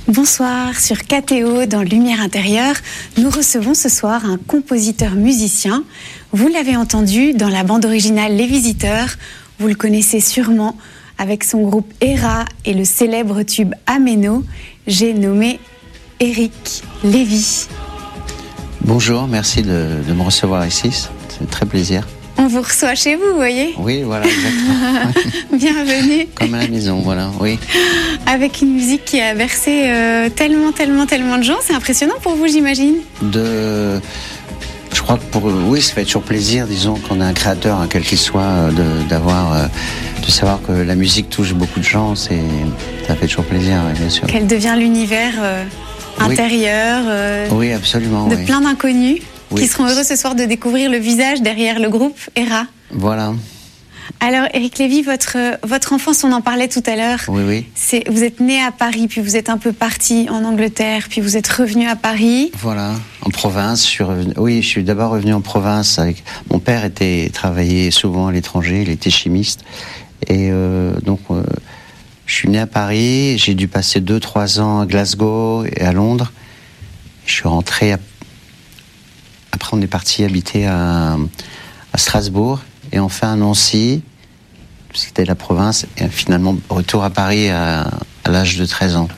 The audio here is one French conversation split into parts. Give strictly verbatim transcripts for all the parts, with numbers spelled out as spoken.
Bonsoir, sur K T O dans Lumière Intérieure, nous recevons ce soir un compositeur-musicien. Vous l'avez entendu dans la bande originale Les Visiteurs, vous le connaissez sûrement avec son groupe Héra et le célèbre tube Améno. J'ai nommé Éric Lévy. Bonjour, merci de, de me recevoir ici, c'est un très plaisir. On vous reçoit chez vous, vous voyez ? Oui, voilà, exactement. Bienvenue. Comme à la maison, voilà, oui. Avec une musique qui a bercé euh, tellement, tellement, tellement de gens. C'est impressionnant pour vous, j'imagine ? De... Je crois que pour... Oui, ça fait toujours plaisir, disons, qu'on a un créateur, hein, quel qu'il soit, de, d'avoir... Euh, de savoir que la musique touche beaucoup de gens, c'est... ça fait toujours plaisir, oui, bien sûr. Qu'elle devient l'univers euh, intérieur euh, oui, absolument, de oui. plein d'inconnus. Oui. Qui seront heureux ce soir de découvrir le visage derrière le groupe Héra. Voilà. Alors, Éric Lévy, votre, votre enfance, on en parlait tout à l'heure. Oui, oui. C'est, vous êtes né à Paris, puis vous êtes un peu parti en Angleterre, puis vous êtes revenu à Paris. Voilà, en province. Je suis revenu, oui, je suis d'abord revenu en province. Avec, mon père était travaillait souvent à l'étranger, il était chimiste. Et euh, donc, euh, je suis né à Paris. J'ai dû passer deux, trois ans à Glasgow et à Londres. Je suis rentré à Après, on est parti habiter à, à Strasbourg et enfin à Nancy, c'était la province, et finalement retour à Paris à, à l'âge de treize ans.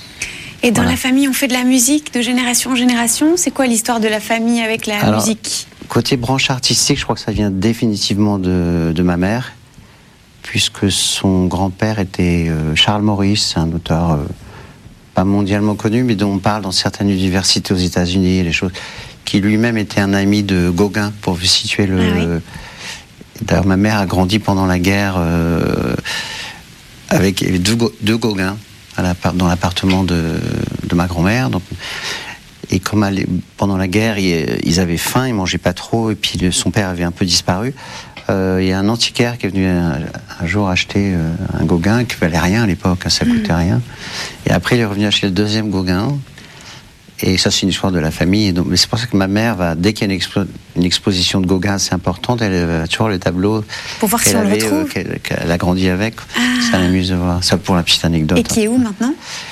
Et dans voilà. la famille, on fait de la musique de génération en génération. C'est quoi l'histoire de la famille avec la Alors, musique ? Côté branche artistique, je crois que ça vient définitivement de, de ma mère, puisque son grand-père était euh, Charles Maurice, un auteur euh, pas mondialement connu, mais dont on parle dans certaines universités aux États-Unis, les choses... qui lui-même était un ami de Gauguin, pour vous situer le... Ah oui. D'ailleurs, ma mère a grandi pendant la guerre euh, avec deux, deux Gauguins à la, dans l'appartement de, de ma grand-mère. Donc, et comme elle, pendant la guerre, ils, ils avaient faim, ils mangeaient pas trop, et puis le, son père avait un peu disparu. Euh, il y a un antiquaire qui est venu un, un jour acheter euh, un Gauguin qui valait rien à l'époque, ça coûtait mmh. rien. Et après, il est revenu acheter le deuxième Gauguin. Et ça, c'est une histoire de la famille. Et donc, c'est pour ça que ma mère, va, dès qu'il y a une, expo, une exposition de Gauguin assez importante, elle a toujours le tableau pour voir qu'elle, si on avait, le retrouve. Euh, qu'elle, qu'elle a grandi avec. Ah. Ça m'amuse de voir. Ça, pour la petite anecdote. Et qui est où maintenant,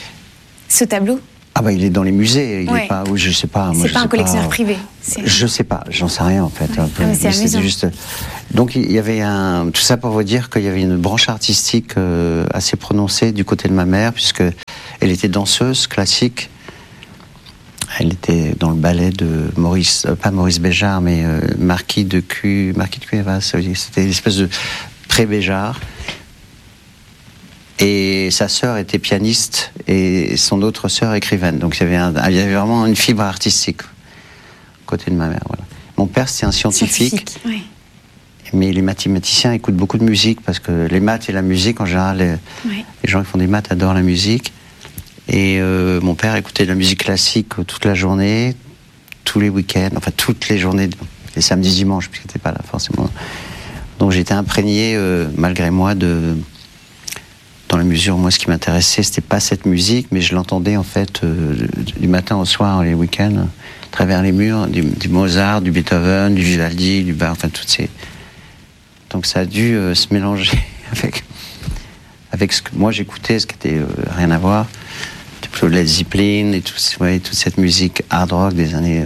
ce tableau ? Ah bah, il est dans les musées. Il ouais. est pas, oui, je sais pas. Moi, c'est je pas sais un collectionneur pas. privé. C'est... Je sais pas. J'en sais rien en fait. Ouais. Un peu. Ah, mais c'est mais amusant. juste. Donc il y avait un. Tout ça pour vous dire qu'il y avait une branche artistique euh, assez prononcée du côté de ma mère, puisque elle était danseuse classique. Elle était dans le ballet de Maurice, euh, pas Maurice Béjart, mais euh, Marquis de Q, Marquis de Cuevas. C'était une espèce de pré-Béjart. Et sa sœur était pianiste et son autre sœur écrivaine. Donc il y avait, un, il y avait vraiment une fibre artistique côté de ma mère. Voilà. Mon père c'était un scientifique, scientifique oui. Mais les mathématiciens écoutent beaucoup de musique parce que les maths et la musique en général, les, oui. les gens qui font des maths adorent la musique. Et euh, mon père écoutait de la musique classique toute la journée, tous les week-ends, enfin toutes les journées, les samedis, dimanches, puisqu'il n'était pas là forcément. Donc j'étais imprégné, euh, malgré moi, de, dans la mesure où moi ce qui m'intéressait, c'était pas cette musique, mais je l'entendais en fait euh, du matin au soir, les week-ends, à travers les murs, du, du Mozart, du Beethoven, du Vivaldi, du Bach, enfin toutes ces. Donc ça a dû euh, se mélanger avec avec ce que moi j'écoutais, ce qui était euh, rien à voir. Led Zeppelin et tout, ouais, toute cette musique hard rock des années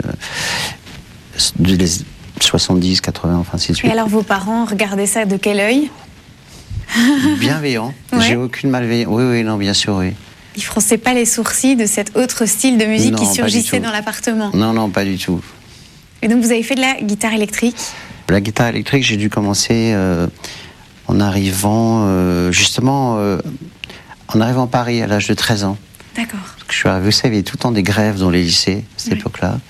euh, des soixante-dix, quatre-vingts, enfin ainsi de suite. Et alors vos parents regardaient ça de quel œil ? Bienveillant. Ouais. J'ai aucune malveillance. Oui, oui, non, bien sûr, oui. Ils fronçaient pas les sourcils de cet autre style de musique non, qui surgissait dans l'appartement ? Non, non, pas du tout. Et donc vous avez fait de la guitare électrique ? La guitare électrique, j'ai dû commencer euh, en arrivant, euh, justement, euh, en arrivant à Paris à l'âge de treize ans. D'accord. Je suis arrivé, vous savez, il y avait tout le temps des grèves dans les lycées, à cette oui. époque-là.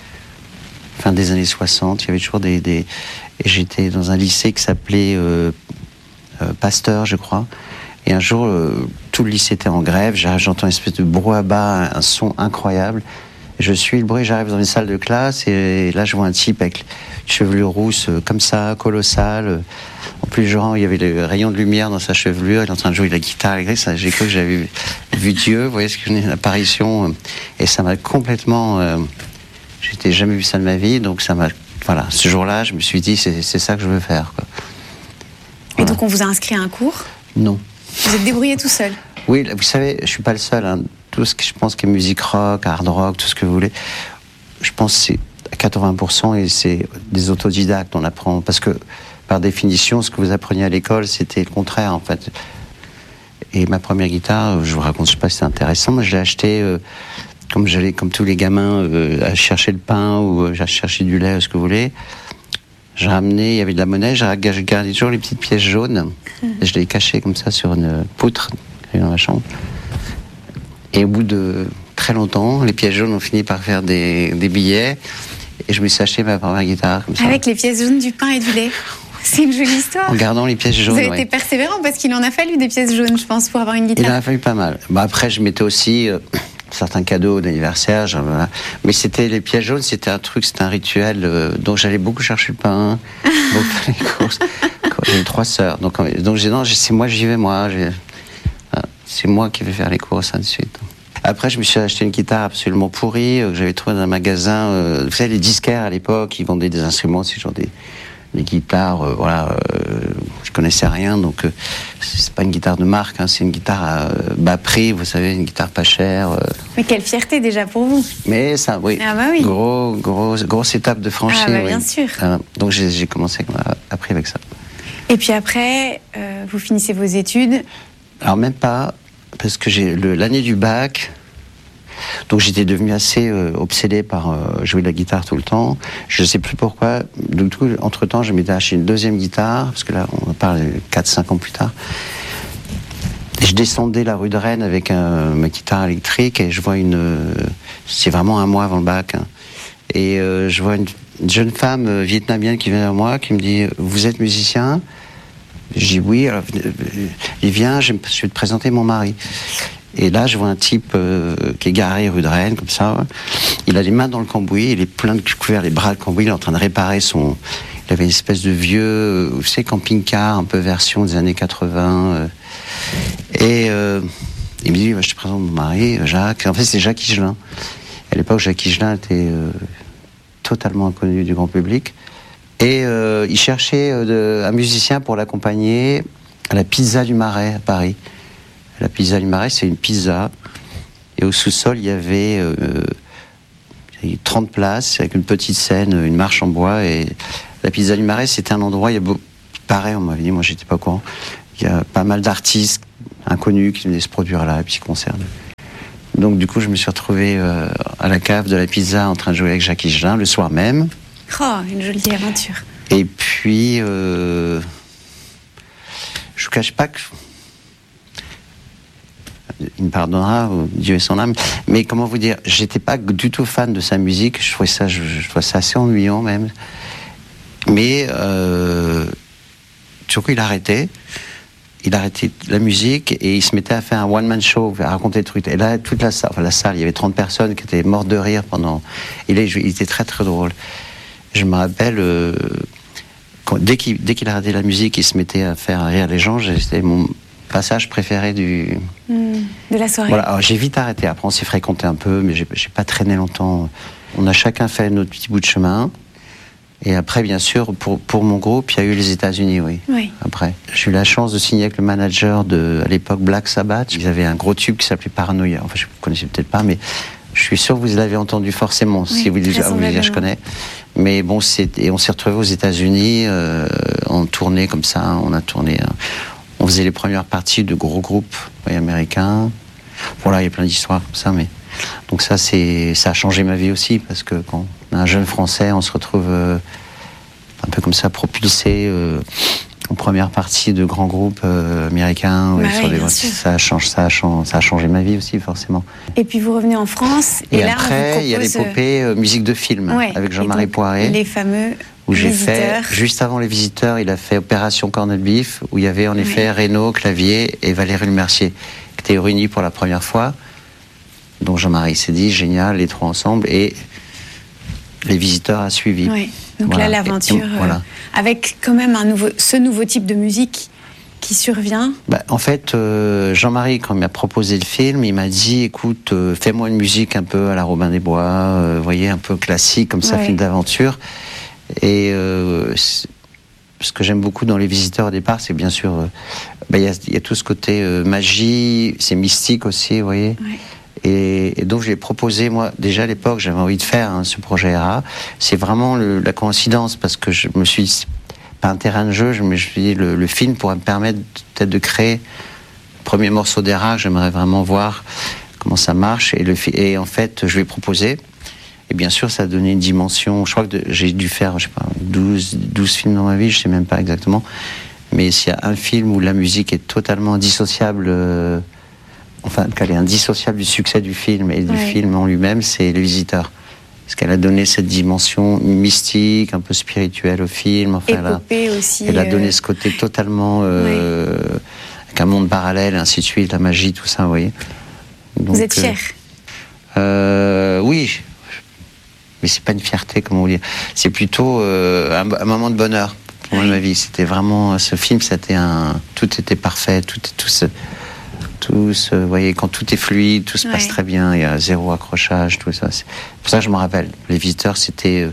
Fin des années soixante, il y avait toujours des... des... Et j'étais dans un lycée qui s'appelait euh, euh, Pasteur, je crois. Et un jour, euh, tout le lycée était en grève. J'entends une espèce de brouhaha, un son incroyable. Je suis le bruit, j'arrive dans une salle de classe et là, je vois un type avec une chevelure rousse euh, comme ça, colossale. En plus, genre, il y avait le rayon de lumière dans sa chevelure. Il est en train de jouer de la guitare. Ça, j'ai cru que j'avais vu, vu Dieu. Vous voyez ce que je dis, l'apparition. Et ça m'a complètement... Euh, j'étais jamais vu ça de ma vie. Donc, ça m'a... Voilà, ce jour-là, je me suis dit, c'est, c'est ça que je veux faire, quoi. Voilà. Et donc, on vous a inscrit à un cours ? Non. Vous êtes débrouillé tout seul ? Oui, vous savez, je suis pas le seul. Hein. Tout ce que je pense qui est musique rock, hard rock, tout ce que vous voulez, je pense que c'est à quatre-vingts pour cent et c'est des autodidactes. On apprend parce que par définition, ce que vous appreniez à l'école, c'était le contraire en fait. Et ma première guitare, je vous raconte, je sais pas si c'est intéressant, moi je l'ai achetée euh, comme j'allais, comme tous les gamins, euh, à chercher le pain ou euh, à chercher du lait, ce que vous voulez. J'ai ramené, il y avait de la monnaie, j'ai gardé toujours les petites pièces jaunes. Mmh. Et je l'ai caché comme ça sur une poutre dans ma chambre. Et au bout de très longtemps, les pièces jaunes ont fini par faire des, des billets. Et je me suis acheté ma première guitare comme ça. Avec les pièces jaunes, du pain et du lait. C'est une jolie histoire. En gardant les pièces jaunes. Vous avez ouais. été persévérant parce qu'il en a fallu des pièces jaunes, je pense, pour avoir une guitare. Il en a fallu pas mal. Bah, après, je mettais aussi euh, certains cadeaux d'anniversaire. Genre, voilà. Mais c'était les pièces jaunes, c'était un truc, c'était un rituel. Euh, donc j'allais beaucoup chercher le pain, beaucoup faire les courses. J'avais trois sœurs. Donc, donc j'ai dit, non, c'est moi, j'y vais, moi. C'est moi qui vais faire les courses, ainsi de suite. Après, je me suis acheté une guitare absolument pourrie euh, que j'avais trouvée dans un magasin. Euh, vous savez, les disquaires à l'époque, ils vendaient des instruments, c'est genre des, des guitares. Euh, voilà, euh, je connaissais rien, donc euh, c'est pas une guitare de marque, hein, c'est une guitare à euh, bas prix, vous savez, une guitare pas chère. Euh. Mais quelle fierté déjà pour vous. Mais ça, oui. Ah bah oui. Gros, gros, grosse étape de franchir. Ah bah oui. bien sûr. Euh, donc j'ai, j'ai commencé après avec ça. Et puis après, euh, vous finissez vos études. Alors même pas. Parce que j'ai le, l'année du bac, donc j'étais devenu assez euh, obsédé par euh, jouer de la guitare tout le temps. Je ne sais plus pourquoi. Du coup, entre-temps, je m'étais acheté une deuxième guitare, parce que là, on parle quatre cinq ans plus tard. Et je descendais la rue de Rennes avec un, ma guitare électrique et je vois une... Euh, c'est vraiment un mois avant le bac. Hein, et euh, je vois une, une jeune femme euh, vietnamienne qui vient vers moi, qui me dit « Vous êtes musicien ?» Je dis oui, alors, il vient, je vais te présenter mon mari. Et là, je vois un type euh, qui est garé rue de Rennes, comme ça. Ouais. Il a les mains dans le cambouis, il est plein de couverts, les bras dans le cambouis, il est en train de réparer son... Il avait une espèce de vieux, euh, vous savez, camping-car, un peu version des années quatre-vingts. Euh, et euh, il me dit, bah, je te présente mon mari, Jacques. En fait, c'est Jacques Higelin. À l'époque, Jacques Higelin était euh, totalement inconnu du grand public. Et euh, il cherchait euh, de, un musicien pour l'accompagner à la Pizza du Marais à Paris. La Pizza du Marais, c'est une pizza. Et au sous-sol, il y avait euh, trente places avec une petite scène, une marche en bois. Et la Pizza du Marais, c'était un endroit, il y a beau, pareil, on m'avait dit, moi j'étais pas au courant. Il y a pas mal d'artistes inconnus qui venaient se produire là, et puis concerts. Donc du coup, je me suis retrouvé euh, à la cave de la pizza en train de jouer avec Jacques Higelin le soir même. Oh, une jolie aventure. Et puis, euh, je vous cache pas que... Il me pardonnera, Dieu et son âme. Mais comment vous dire, j'étais pas du tout fan de sa musique. Je trouvais ça, je, je trouvais ça assez ennuyant même. Mais euh, surtout, il arrêtait. Il arrêtait la musique et il se mettait à faire un one-man show, à raconter des trucs. Et là, toute la salle, enfin la salle, il y avait trente personnes qui étaient mortes de rire pendant. Et là, il était très très drôle. Je me rappelle, euh, quand, dès, qu'il, dès qu'il arrêtait la musique, il se mettait à faire rire les gens. C'était mon passage préféré du... Mmh, de la soirée. Voilà, alors j'ai vite arrêté. Après, on s'est fréquenté un peu, mais j'ai, j'ai pas traîné longtemps. On a chacun fait notre petit bout de chemin. Et après, bien sûr, pour, pour mon groupe, il y a eu les États-Unis, oui. Oui. Après, j'ai eu la chance de signer avec le manager de, à l'époque, Black Sabbath. Ils avaient un gros tube qui s'appelait Paranoia. Enfin, je ne connaissais peut-être pas, mais je suis sûr que vous l'avez entendu forcément. Oui, si vous voulez dire, je connais. Mais bon, c'est, et on s'est retrouvés aux États-Unis euh, en tournée comme ça. On a tourné. Euh, on faisait les premières parties de gros groupes oui, américains. Voilà, il y a plein d'histoires comme ça, mais donc ça, c'est, ça a changé ma vie aussi parce que quand on est un jeune Français, on se retrouve euh, un peu comme ça propulsé euh, en première partie de grands groupes euh, américains. Bah oui, oui, sur des, bien ça change, ça a changé, ça a changé ma vie aussi forcément. Et puis vous revenez en France et, et là après, on vous propose... il y a l'épopée euh, musique de film ouais, avec Jean-Marie Poiré. Les fameux où j'ai visiteurs. fait, juste avant les visiteurs, il a fait Opération Corned Beef, où il y avait en effet oui. Renaud, Clavier et Valérie Lemercier, qui étaient réunis pour la première fois. Donc Jean-Marie s'est dit, génial, les trois ensemble, et les visiteurs a suivi. Oui. Donc voilà. là, l'aventure, et, voilà. euh, avec quand même un nouveau, ce nouveau type de musique qui survient. Bah, en fait, euh, Jean-Marie, quand il m'a proposé le film, il m'a dit, écoute, euh, fais-moi une musique un peu à la Robin des Bois, euh, vous voyez, un peu classique, comme ça, ouais. film d'aventure. Et euh, ce que j'aime beaucoup dans Les Visiteurs au départ, c'est bien sûr, euh, bah, y a, y a tout ce côté euh, magie, c'est mystique aussi, vous voyez. Ouais. Et, et donc je l'ai proposé, moi, déjà à l'époque, j'avais envie de faire hein, ce projet R A. C'est vraiment le, la coïncidence, parce que je me suis dit, c'est pas un terrain de jeu, je me suis dit, le, le film pourrait me permettre peut-être de créer le premier morceau d'R A, que j'aimerais vraiment voir comment ça marche. Et, le, et en fait, je lui ai proposé. Et bien sûr, ça a donné une dimension. Je crois que de, j'ai dû faire, je sais pas, douze, douze films dans ma vie, je sais même pas exactement. Mais s'il y a un film où la musique est totalement indissociable, euh, enfin, qu'elle est indissociable du succès du film et du ouais. film en lui-même, c'est Les Visiteurs. Parce qu'elle a donné cette dimension mystique, un peu spirituelle au film. Enfin, Épopée elle a, aussi. Elle a donné euh... ce côté totalement euh, oui. avec un monde parallèle, ainsi de suite, la magie, tout ça, vous voyez. Donc, vous êtes fier euh, euh, Oui. Mais c'est pas une fierté, comment vous dire. C'est plutôt euh, un, un moment de bonheur pour oui. ma vie. C'était vraiment ce film, c'était un, tout était parfait, tout, tout se, tout se, vous voyez, quand tout est fluide, tout se oui. passe très bien, il y a zéro accrochage, tout ça. C'est pour ça que je me rappelle. Les Visiteurs, c'était euh,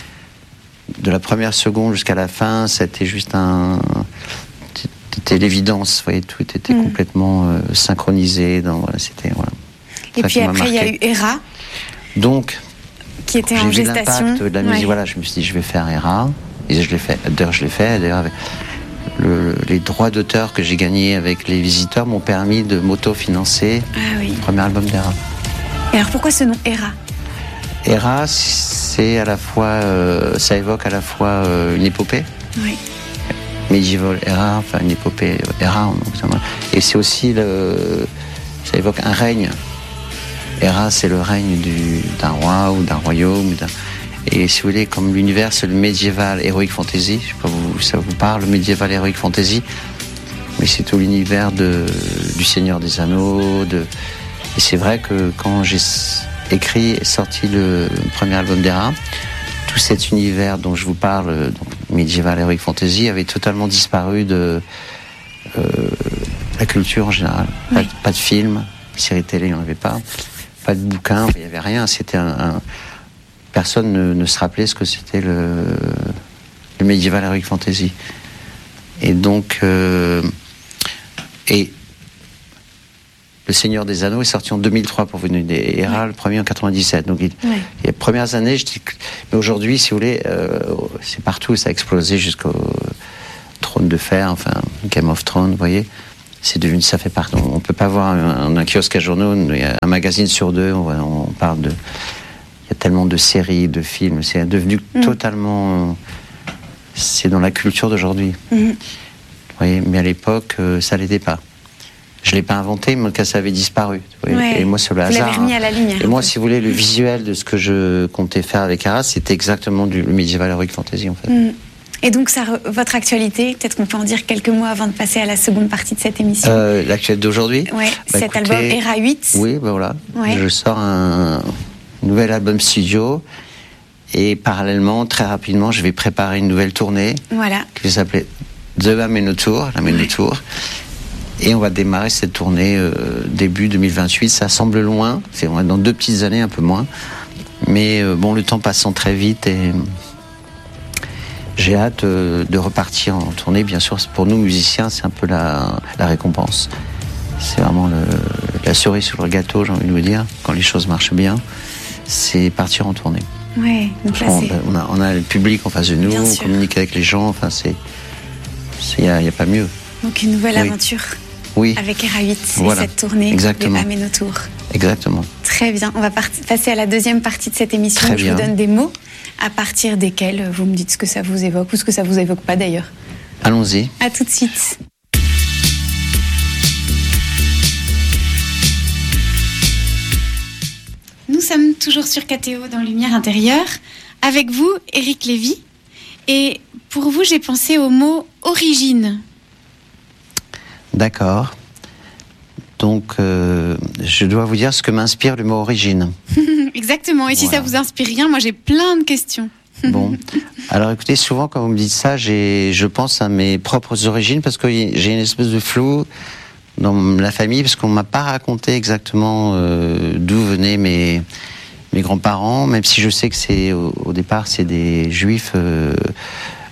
de la première seconde jusqu'à la fin, c'était juste un, c'était l'évidence, vous voyez, tout était mm. complètement euh, synchronisé. Dans, voilà, c'était voilà. Et puis après, il y a eu R A. Donc. Qui était j'ai en vu gestation. L'impact de la musique, ouais. Voilà, je me suis dit, je vais faire R A. Et je l'ai fait. D'ailleurs, je l'ai fait. D'ailleurs, avec le, les droits d'auteur que j'ai gagnés avec Les Visiteurs m'ont permis de m'auto-financer ah, oui. le premier album d'R A. Et alors, pourquoi ce nom R A? R A, c'est à la fois, euh, ça évoque à la fois euh, une épopée. Oui. Medieval Era, enfin une épopée R A. Et c'est aussi le, ça évoque un règne. R A, c'est le règne du, d'un roi ou d'un royaume. D'un... Et si vous voulez, comme l'univers, c'est le médiéval heroic fantasy. Je sais pas si ça vous parle, le médiéval heroic fantasy. Mais c'est tout l'univers de, du Seigneur des Anneaux. De... Et c'est vrai que quand j'ai écrit et sorti le premier album d'R A, tout cet univers dont je vous parle, donc médiéval heroic fantasy, avait totalement disparu de euh, la culture en général. Oui. Pas, pas de films, séries télé, il n'y en avait pas. Pas de bouquins, il n'y avait rien. C'était un, un... Personne ne, ne se rappelait ce que c'était le, le médiéval heroic fantasy. Et donc, euh... et Le Seigneur des Anneaux est sorti en deux mille trois pour vous donner des R A, ouais. le premier en quatre-vingt-dix-sept. Donc, il... ouais. les premières années, je dis, mais aujourd'hui, si vous voulez, euh, c'est partout, ça a explosé jusqu'au Trône de Fer, enfin Game of Thrones, vous voyez. C'est devenu, ça fait partie. On ne peut pas voir un, un kiosque à journaux, il y a un magazine sur deux, on, on parle de. Il y a tellement de séries, de films, c'est devenu mmh. totalement. C'est dans la culture d'aujourd'hui. Mmh. Vous voyez, mais à l'époque, ça ne l'était pas. Je ne l'ai pas inventé, mais ça avait disparu. Vous voyez. Ouais. Et moi, c'est le vous hasard. L'avez remis à la lumière. Et moi, si vous voulez, le visuel de ce que je comptais faire avec Arras, c'était exactement du médiéval heroic fantasy, en fait. Mmh. Et donc, ça, votre actualité, peut-être qu'on peut en dire quelques mots avant de passer à la seconde partie de cette émission. Euh, l'actualité d'aujourd'hui. Oui, bah, cet écoutez, album R A huit. Oui, ben voilà. Ouais. Je sors un nouvel album studio et parallèlement, très rapidement, je vais préparer une nouvelle tournée. Voilà. Qui va s'appeler The Ameno Tour, la Ameno ouais. Tour. Et on va démarrer cette tournée euh, début deux mille vingt-huit. Ça semble loin, c'est dans deux petites années, un peu moins. Mais euh, bon, le temps passant très vite et. J'ai hâte euh, de repartir en tournée. Bien sûr, pour nous musiciens, c'est un peu la, la récompense. C'est vraiment le, la cerise sur le gâteau, j'ai envie de vous dire. Quand les choses marchent bien, c'est partir en tournée. Ouais, donc là, on, c'est... on, a, on a le public en face de nous, on communique avec les gens. Enfin, c'est, il n'y a, a pas mieux. Donc une nouvelle oui. aventure. Oui. Avec R A huit voilà. et cette tournée Exactement. de Ameno Tour. Exactement. Très bien. On va part- passer à la deuxième partie de cette émission. Très je bien. vous donne des mots à partir desquels vous me dites ce que ça vous évoque ou ce que ça vous évoque pas d'ailleurs. Allons-y. À tout de suite. Nous sommes toujours sur K T O dans Lumière intérieure. Avec vous, Éric Lévy. Et pour vous, j'ai pensé au mot origine. D'accord. Donc, euh, je dois vous dire ce que m'inspire le mot origine. Exactement. Et si voilà. Ça vous inspire rien, moi j'ai plein de questions. Bon. Alors écoutez, souvent quand vous me dites ça, j'ai, je pense à mes propres origines parce que j'ai une espèce de flou dans la famille parce qu'on m'a pas raconté exactement euh, d'où venaient mes mes grands-parents, même si je sais que c'est au, au départ c'est des juifs euh,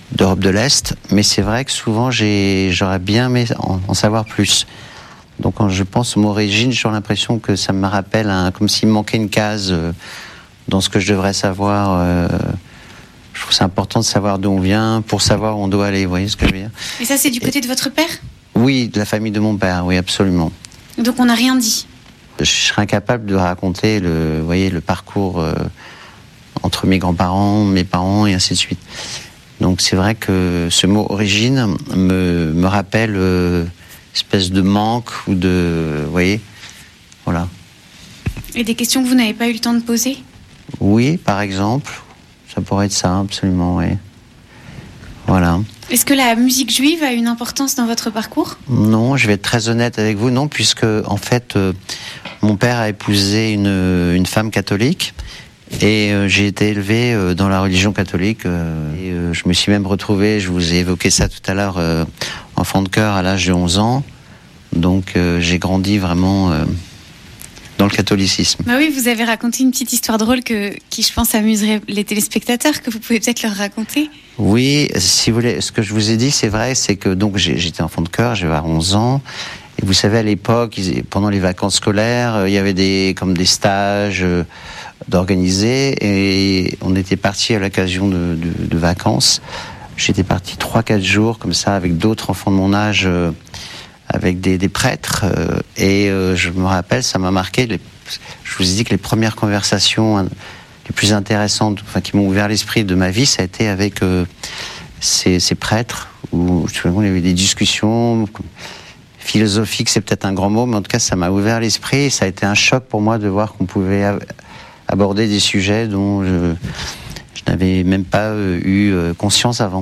d'Europe de l'Est, mais c'est vrai que souvent j'ai, j'aurais bien aimé en, en savoir plus. Donc quand je pense au mot origine, j'ai l'impression que ça me rappelle un, comme s'il me manquait une case euh, dans ce que je devrais savoir. Euh, je trouve que c'est important de savoir d'où on vient pour savoir où on doit aller, vous voyez ce que je veux dire? Et ça, c'est du côté Et, de votre père? Oui, de la famille de mon père, oui, absolument. Donc on n'a rien dit? Je serais incapable de raconter le, vous voyez, le parcours euh, entre mes grands-parents, mes parents et ainsi de suite. Donc c'est vrai que ce mot origine me, me rappelle euh, espèce de manque ou de, vous voyez, voilà. Et des questions que vous n'avez pas eu le temps de poser? Oui, par exemple, ça pourrait être ça, absolument, oui. Voilà. Est-ce que la musique juive a une importance dans votre parcours? Non, je vais être très honnête avec vous, non, puisque en fait, euh, mon père a épousé une, une femme catholique. Et euh, j'ai été élevé euh, dans la religion catholique. Euh, et euh, je me suis même retrouvé, je vous ai évoqué ça tout à l'heure, euh, enfant de chœur à l'âge de onze ans. Donc euh, j'ai grandi vraiment euh, dans le catholicisme. Bah oui, vous avez raconté une petite histoire drôle que, qui, je pense, amuserait les téléspectateurs, que vous pouvez peut-être leur raconter. Oui, si vous voulez, ce que je vous ai dit, c'est vrai, c'est que donc j'ai, j'étais enfant de chœur, j'avais onze ans. Et vous savez, à l'époque, ils, pendant les vacances scolaires, euh, il y avait des, comme des stages euh, d'organiser, et on était partis à l'occasion de, de, de vacances. J'étais parti trois quatre jours comme ça avec d'autres enfants de mon âge, euh, avec des, des prêtres, euh, et euh, je me rappelle, ça m'a marqué. Les, je vous ai dit que les premières conversations hein, les plus intéressantes, enfin qui m'ont ouvert l'esprit de ma vie, ça a été avec euh, ces, ces prêtres où je me souviens, il y avait des discussions philosophiques, c'est peut-être un grand mot, mais en tout cas ça m'a ouvert l'esprit. Et ça a été un choc pour moi de voir qu'on pouvait aborder des sujets dont je, je n'avais même pas euh, eu euh, conscience avant.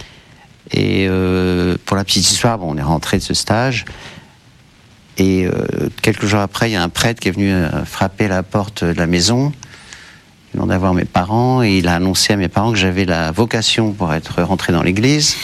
Et euh, pour la petite histoire, bon, on est rentré de ce stage, et euh, quelques jours après, il y a un prêtre qui est venu euh, frapper à la porte de la maison, il demandait à voir mes parents, et il a annoncé à mes parents que j'avais la vocation pour être rentré dans l'église.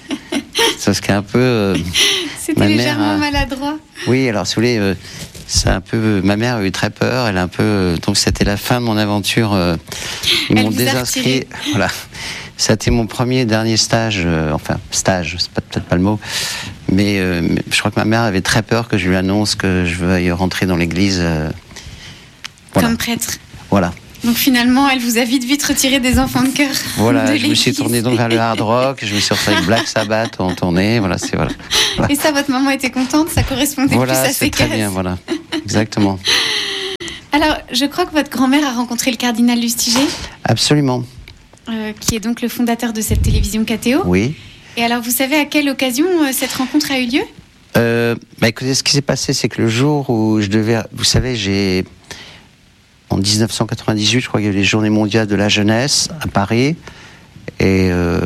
C'est ce qui est un peu... Euh, C'était légèrement a... maladroit. Oui, alors si vous voulez... Euh, C'est un peu. Ma mère a eu très peur. Elle a un peu. Donc c'était la fin de mon aventure. Ils elle m'ont désinscrit. Voilà. C'était mon premier et dernier stage. Euh, enfin stage, c'est pas, peut-être pas le mot. Mais, euh, mais je crois que ma mère avait très peur que je lui annonce que je veuille rentrer dans l'église. Euh, voilà. Comme prêtre. Voilà. Donc finalement, elle vous a vite vite retiré des enfants de chœur. Voilà, je me suis tourné donc vers le hard rock, je me suis retrouvé avec Black Sabbath en tournée, voilà, c'est voilà. voilà. Et ça, votre maman était contente, ça correspondait voilà, plus à ses cases. Voilà, c'est très bien, voilà, exactement. Alors, je crois que votre grand-mère a rencontré le cardinal Lustiger. Absolument. Euh, qui est donc le fondateur de cette télévision K T O. Oui. Et alors, vous savez à quelle occasion euh, cette rencontre a eu lieu? euh, bah écoutez, ce qui s'est passé, c'est que le jour où je devais, vous savez, j'ai en dix-neuf cent quatre-vingt-dix-huit, je crois qu'il y avait les Journées mondiales de la jeunesse à Paris, et euh,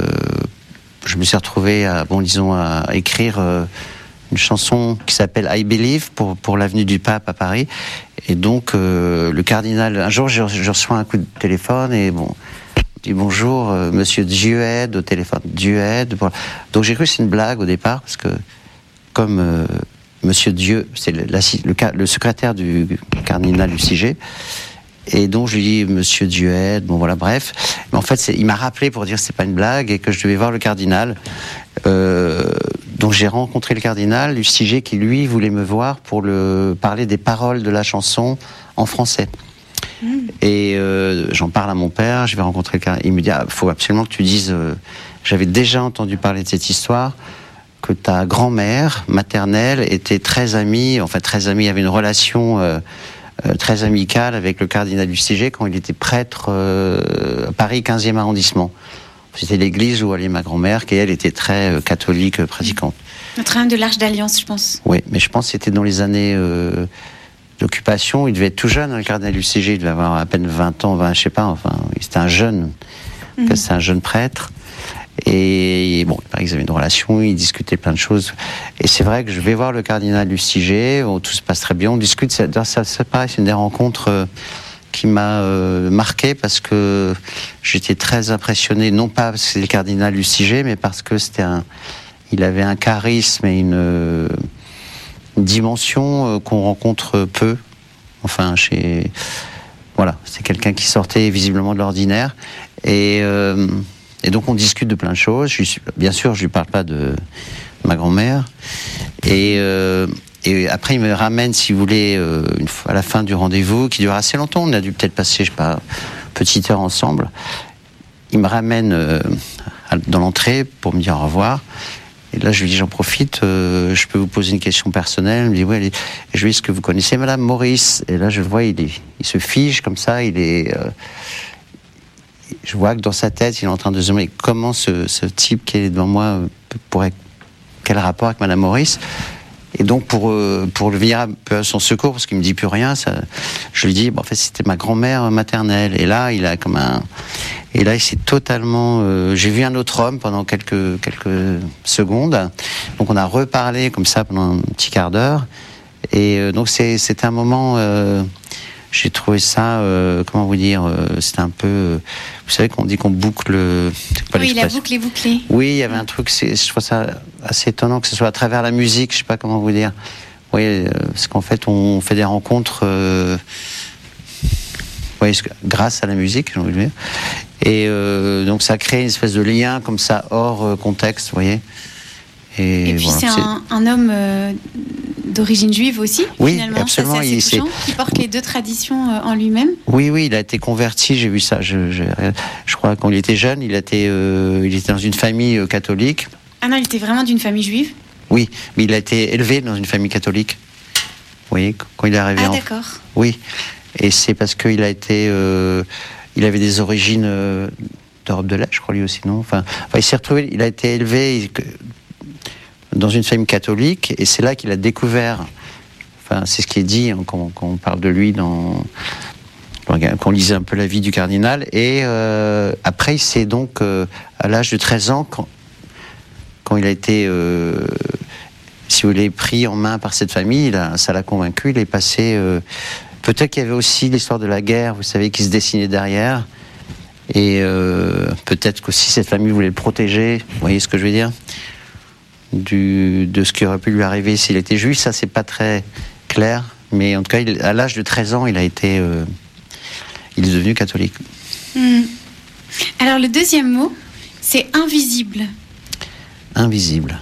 je me suis retrouvé à, bon, disons, à écrire euh, une chanson qui s'appelle I Believe pour pour l'avenue du Pape à Paris, et donc euh, le cardinal, un jour, je, je reçois un coup de téléphone et bon, il dit bonjour, euh, Monsieur Dieu aide au téléphone, Dieu aide. Voilà. Donc j'ai cru que c'est une blague au départ parce que comme euh, Monsieur Dieu, c'est le, la, le, le secrétaire du cardinal Lustiger. Et donc je lui dis Monsieur Duet, bon voilà, bref. Mais en fait, c'est, il m'a rappelé pour dire que c'est pas une blague et que je devais voir le cardinal. Euh, donc j'ai rencontré le cardinal Lustiger qui lui voulait me voir pour le parler des paroles de la chanson en français. Mmh. Et euh, j'en parle à mon père. Je vais rencontrer le cardinal. Il me dit ah, faut absolument que tu dises. Euh, j'avais déjà entendu parler de cette histoire, que ta grand-mère maternelle était très amie, enfin très amie, avait une relation. Euh, Euh, très amical avec le cardinal Lustiger quand il était prêtre euh, à Paris quinzième arrondissement. C'était l'église où allait ma grand-mère, qui elle était très euh, catholique, euh, pratiquante. Notre-Dame de l'Arche d'Alliance, je pense. Oui, mais je pense que c'était dans les années euh, d'occupation. Il devait être tout jeune, hein, le cardinal Lustiger. Il devait avoir à peine vingt ans, vingt, je sais pas. Enfin, c'était un jeune. Mm-hmm. C'était un jeune prêtre. Et bon, il paraît qu'ils avaient une relation, ils discutaient plein de choses. Et c'est vrai que je vais voir le cardinal Lustiger, oh, tout se passe très bien, on discute. Ça, ça, ça pareil, c'est une des rencontres euh, qui m'a euh, marqué parce que j'étais très impressionné, non pas parce que c'est le cardinal Lustiger, mais parce que c'était un, il avait un charisme et une, une dimension euh, qu'on rencontre peu. Enfin, chez, voilà, c'est quelqu'un qui sortait visiblement de l'ordinaire. Et euh, et donc on discute de plein de choses. Je suis, bien sûr, je lui parle pas de ma grand-mère. Et, euh, et après, il me ramène, si vous voulez, euh, une fois à la fin du rendez-vous, qui dure assez longtemps. On a dû peut-être passer, je sais pas, une petite heure ensemble. Il me ramène euh, dans l'entrée pour me dire au revoir. Et là, je lui dis, j'en profite, euh, je peux vous poser une question personnelle. Il me dit, oui, allez. Et je lui dis, est-ce que vous connaissez Madame Maurice? Et là, je le vois, il, est, il se fige comme ça, il est... Euh, je vois que dans sa tête, il est en train de se demander comment ce, ce type qui est devant moi pourrait... Quel rapport avec Madame Maurice? Et donc, pour, euh, pour le venir un peu à son secours, parce qu'il me dit plus rien, ça, je lui dis, bon, en fait, c'était ma grand-mère maternelle. Et là, il a comme un... Et là, il s'est totalement... Euh, j'ai vu un autre homme pendant quelques, quelques secondes. Donc, on a reparlé comme ça pendant un petit quart d'heure. Et euh, donc, c'est, c'était un moment... Euh, j'ai trouvé ça... Euh, comment vous dire euh, C'était un peu... Euh, vous savez qu'on dit qu'on boucle... Pas oui, la boucle est bouclée. Oui, il y avait un truc... C'est, je trouve ça assez étonnant que ce soit à travers la musique. Je sais pas comment vous dire. Oui, euh, parce qu'en fait, on fait des rencontres... Euh, oui, grâce à la musique, j'ai envie de dire. Et euh, donc ça crée une espèce de lien comme ça hors euh, contexte, vous voyez. Et, et puis voilà, c'est, c'est un, un homme euh, d'origine juive aussi, oui, finalement. Absolument. Ça, c'est assez touchant, qui porte les deux traditions euh, en lui-même. Oui, oui, il a été converti, j'ai vu ça. Je, je, je crois quand il était jeune, il, a été, euh, il était dans une famille euh, catholique. Ah non, il était vraiment d'une famille juive? Oui, mais il a été élevé dans une famille catholique. Vous voyez, quand il est arrivé ah, en... d'accord. Oui, et c'est parce qu'il a été... Euh, il avait des origines euh, d'Europe de l'Est, je crois, lui aussi, non enfin, enfin, il s'est retrouvé, il a été élevé dans une famille catholique, et c'est là qu'il a découvert, enfin, c'est ce qui est dit hein, quand, quand on parle de lui, dans, quand on lisait un peu la vie du cardinal, et euh, après, il s'est donc, euh, à l'âge de treize ans, quand, quand il a été, euh, si vous voulez, pris en main par cette famille, il a, ça l'a convaincu, il est passé... Euh, Peut-être qu'il y avait aussi l'histoire de la guerre, vous savez, qui se dessinait derrière. Et euh, peut-être qu'aussi cette famille voulait le protéger, vous voyez ce que je veux dire, du, de ce qui aurait pu lui arriver s'il était juif. Ça, c'est pas très clair. Mais en tout cas, il, à l'âge de treize ans, il a été... Euh, il est devenu catholique. Mmh. Alors, le deuxième mot, c'est invisible. Invisible.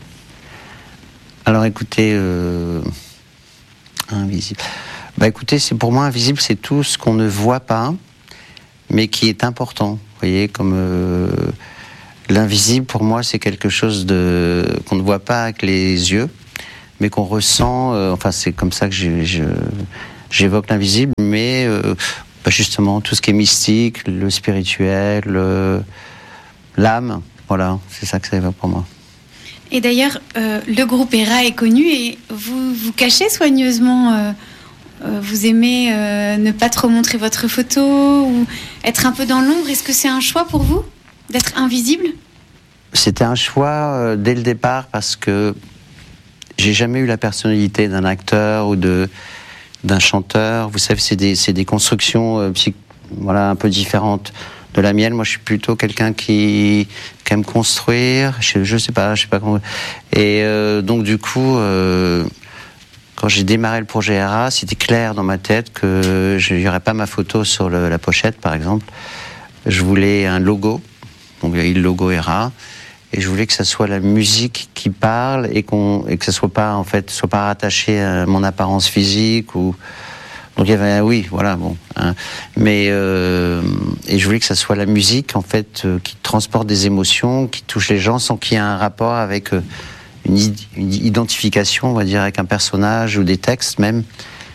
Alors, écoutez... Euh, invisible... Bah écoutez, c'est pour moi invisible, c'est tout ce qu'on ne voit pas, mais qui est important. Vous voyez, comme euh, l'invisible pour moi, c'est quelque chose de qu'on ne voit pas avec les yeux, mais qu'on ressent. Euh, enfin, c'est comme ça que j'ai, je, j'évoque l'invisible, mais euh, bah justement tout ce qui est mystique, le spirituel, le, l'âme. Voilà, c'est ça que ça évoque pour moi. Et d'ailleurs, euh, le groupe Héra est connu et vous vous cachez soigneusement. Euh... Vous aimez euh, ne pas trop montrer votre photo ou être un peu dans l'ombre. Est-ce que c'est un choix pour vous d'être invisible? C'était un choix euh, dès le départ parce que j'ai jamais eu la personnalité d'un acteur ou de, d'un chanteur. Vous savez, c'est des, c'est des constructions euh, psych, voilà, un peu différentes de la mienne. Moi, je suis plutôt quelqu'un qui, qui aime construire. Je, je sais pas, je sais pas comment. Et euh, donc, du coup... Euh, Quand j'ai démarré le projet Héra, c'était clair dans ma tête que je n'y aurais pas ma photo sur le, la pochette, par exemple. Je voulais un logo, donc il y a eu le logo Héra, et je voulais que ça soit la musique qui parle et, qu'on, et que ça soit pas, en fait, soit pas rattaché à mon apparence physique ou. Donc il y avait, oui, voilà, bon. Hein. Mais euh, et je voulais que ça soit la musique, en fait, euh, qui transporte des émotions, qui touche les gens, sans qu'il y ait un rapport avec. Euh, Une, une identification, on va dire, avec un personnage ou des textes même,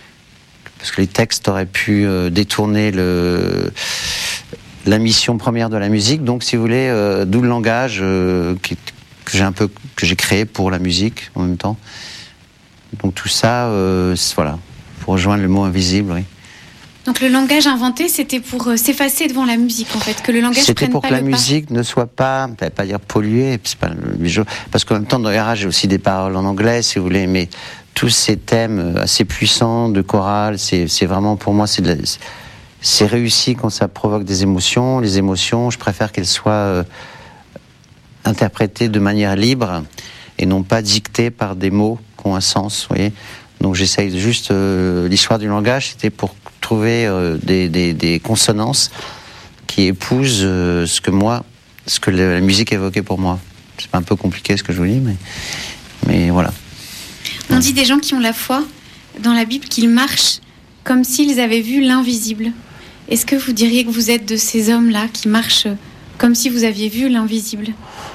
parce que les textes auraient pu euh, détourner le, la mission première de la musique. Donc, si vous voulez, euh, d'où le langage euh, qui, que j'ai un peu que j'ai créé pour la musique en même temps. Donc tout ça, euh, voilà, pour rejoindre le mot invisible, oui. Donc le langage inventé, c'était pour euh, s'effacer devant la musique, en fait, que le langage c'était prenne pour pas que la le musique pas. Ne soit pas, pas, pas dire polluée, c'est pas, parce qu'en même temps dans Héra j'ai aussi des paroles en anglais, si vous voulez, mais tous ces thèmes assez puissants de chorale, c'est, c'est vraiment pour moi c'est, de la, c'est réussi quand ça provoque des émotions. Les émotions, je préfère qu'elles soient euh, interprétées de manière libre et non pas dictées par des mots qui ont un sens, vous voyez. Donc j'essaye juste euh, l'histoire du langage, c'était pour trouver euh, des, des, des consonances qui épousent euh, ce que moi ce que la musique évoquait pour moi. C'est un peu compliqué ce que je vous dis, mais, mais voilà. On dit des gens qui ont la foi dans la Bible qu'ils marchent comme s'ils avaient vu l'invisible. Est-ce que vous diriez que vous êtes de ces hommes-là qui marchent comme si vous aviez vu l'invisible ?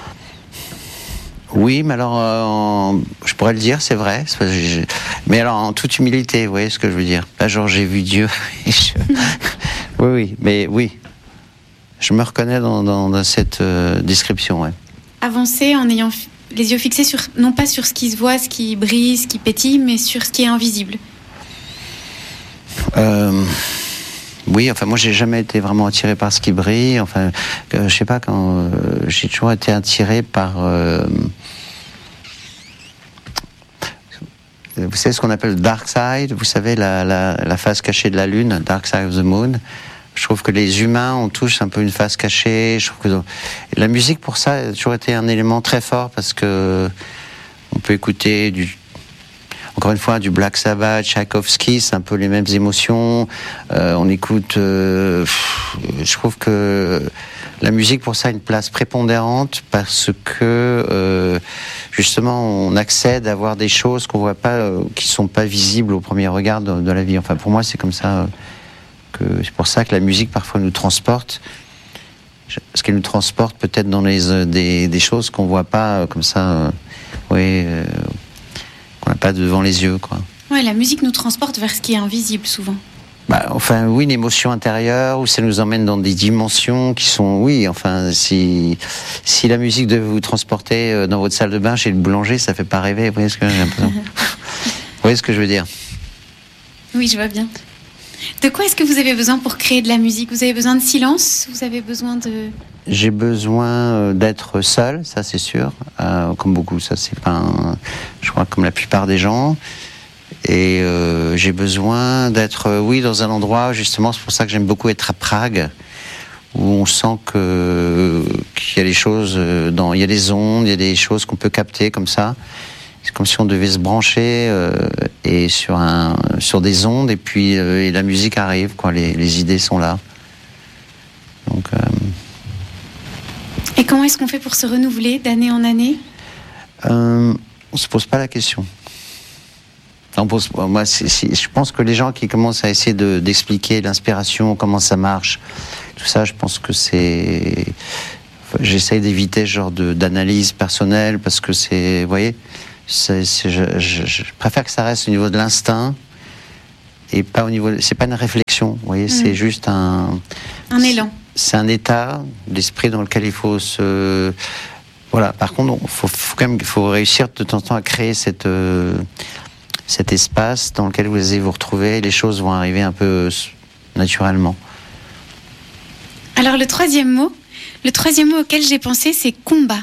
Oui, mais alors, euh, en, je pourrais le dire, c'est vrai. C'est je, mais alors, en toute humilité, vous voyez ce que je veux dire ? Pas genre, j'ai vu Dieu. Et je, oui, oui, mais oui. Je me reconnais dans, dans, dans cette euh, description, ouais. Avancer en ayant f- les yeux fixés sur, non pas sur ce qui se voit, ce qui brille, ce qui pétille, mais sur ce qui est invisible. Euh, oui, enfin, moi, j'ai jamais été vraiment attiré par ce qui brille. Enfin, euh, je sais pas, quand euh, j'ai toujours été attiré par... Euh, vous savez ce qu'on appelle le dark side, vous savez, la, la, la face cachée de la Lune, dark side of the moon. Je trouve que les humains ont tous un peu une face cachée. Je trouve que la musique, pour ça, a toujours été un élément très fort parce que on peut écouter du, encore une fois, du Black Sabbath, Tchaïkovski, c'est un peu les mêmes émotions. Euh, on écoute. Euh, pff, je trouve que la musique, pour ça, a une place prépondérante parce que euh, justement, on accède à voir des choses qu'on voit pas, euh, qui sont pas visibles au premier regard de, de la vie. Enfin, pour moi, c'est comme ça. Euh, Que c'est pour ça que la musique parfois nous transporte, parce qu'elle nous transporte peut-être dans les, euh, des, des choses qu'on voit pas euh, comme ça, euh, oui, euh, qu'on n'a pas devant les yeux, quoi. Ouais, la musique nous transporte vers ce qui est invisible souvent. Bah, enfin, oui, une émotion intérieure, où ça nous emmène dans des dimensions qui sont, oui, enfin, si si la musique devait vous transporter dans votre salle de bain chez le boulanger, ça fait pas rêver. Vous voyez ce que j'ai l'impression. Vous voyez ce que je veux dire? Oui, je vois bien. De quoi est-ce que vous avez besoin pour créer de la musique ? Vous avez besoin de silence ? Vous avez besoin de... J'ai besoin d'être seul, ça c'est sûr. Euh, comme beaucoup, ça c'est pas un... Je crois comme la plupart des gens. Et euh, j'ai besoin d'être, oui, dans un endroit, justement, c'est pour ça que j'aime beaucoup être à Prague, où on sent que, qu'il y a des choses, dans, il y a des ondes, il y a des choses qu'on peut capter comme ça. C'est comme si on devait se brancher euh, et sur, un, sur des ondes, et puis euh, et la musique arrive, quoi, les, les idées sont là. Donc, euh... Et comment est-ce qu'on fait pour se renouveler d'année en année ? euh, On ne se pose pas la question. On pose, moi, c'est, c'est, je pense que les gens qui commencent à essayer de, d'expliquer l'inspiration, comment ça marche, tout ça, je pense que c'est... J'essaye d'éviter ce genre de, d'analyse personnelle, parce que c'est... Vous voyez ? C'est, c'est, je, je, je préfère que ça reste au niveau de l'instinct et pas au niveau. C'est pas une réflexion, vous voyez, mmh. C'est juste un. Un élan. C'est un état d'esprit dans lequel il faut se. Voilà. Par contre, il faut, faut quand même, faut réussir de temps en temps à créer cette, euh, cet espace dans lequel vous allez vous retrouver. Les choses vont arriver un peu naturellement. Alors le troisième mot, le troisième mot auquel j'ai pensé, c'est combat.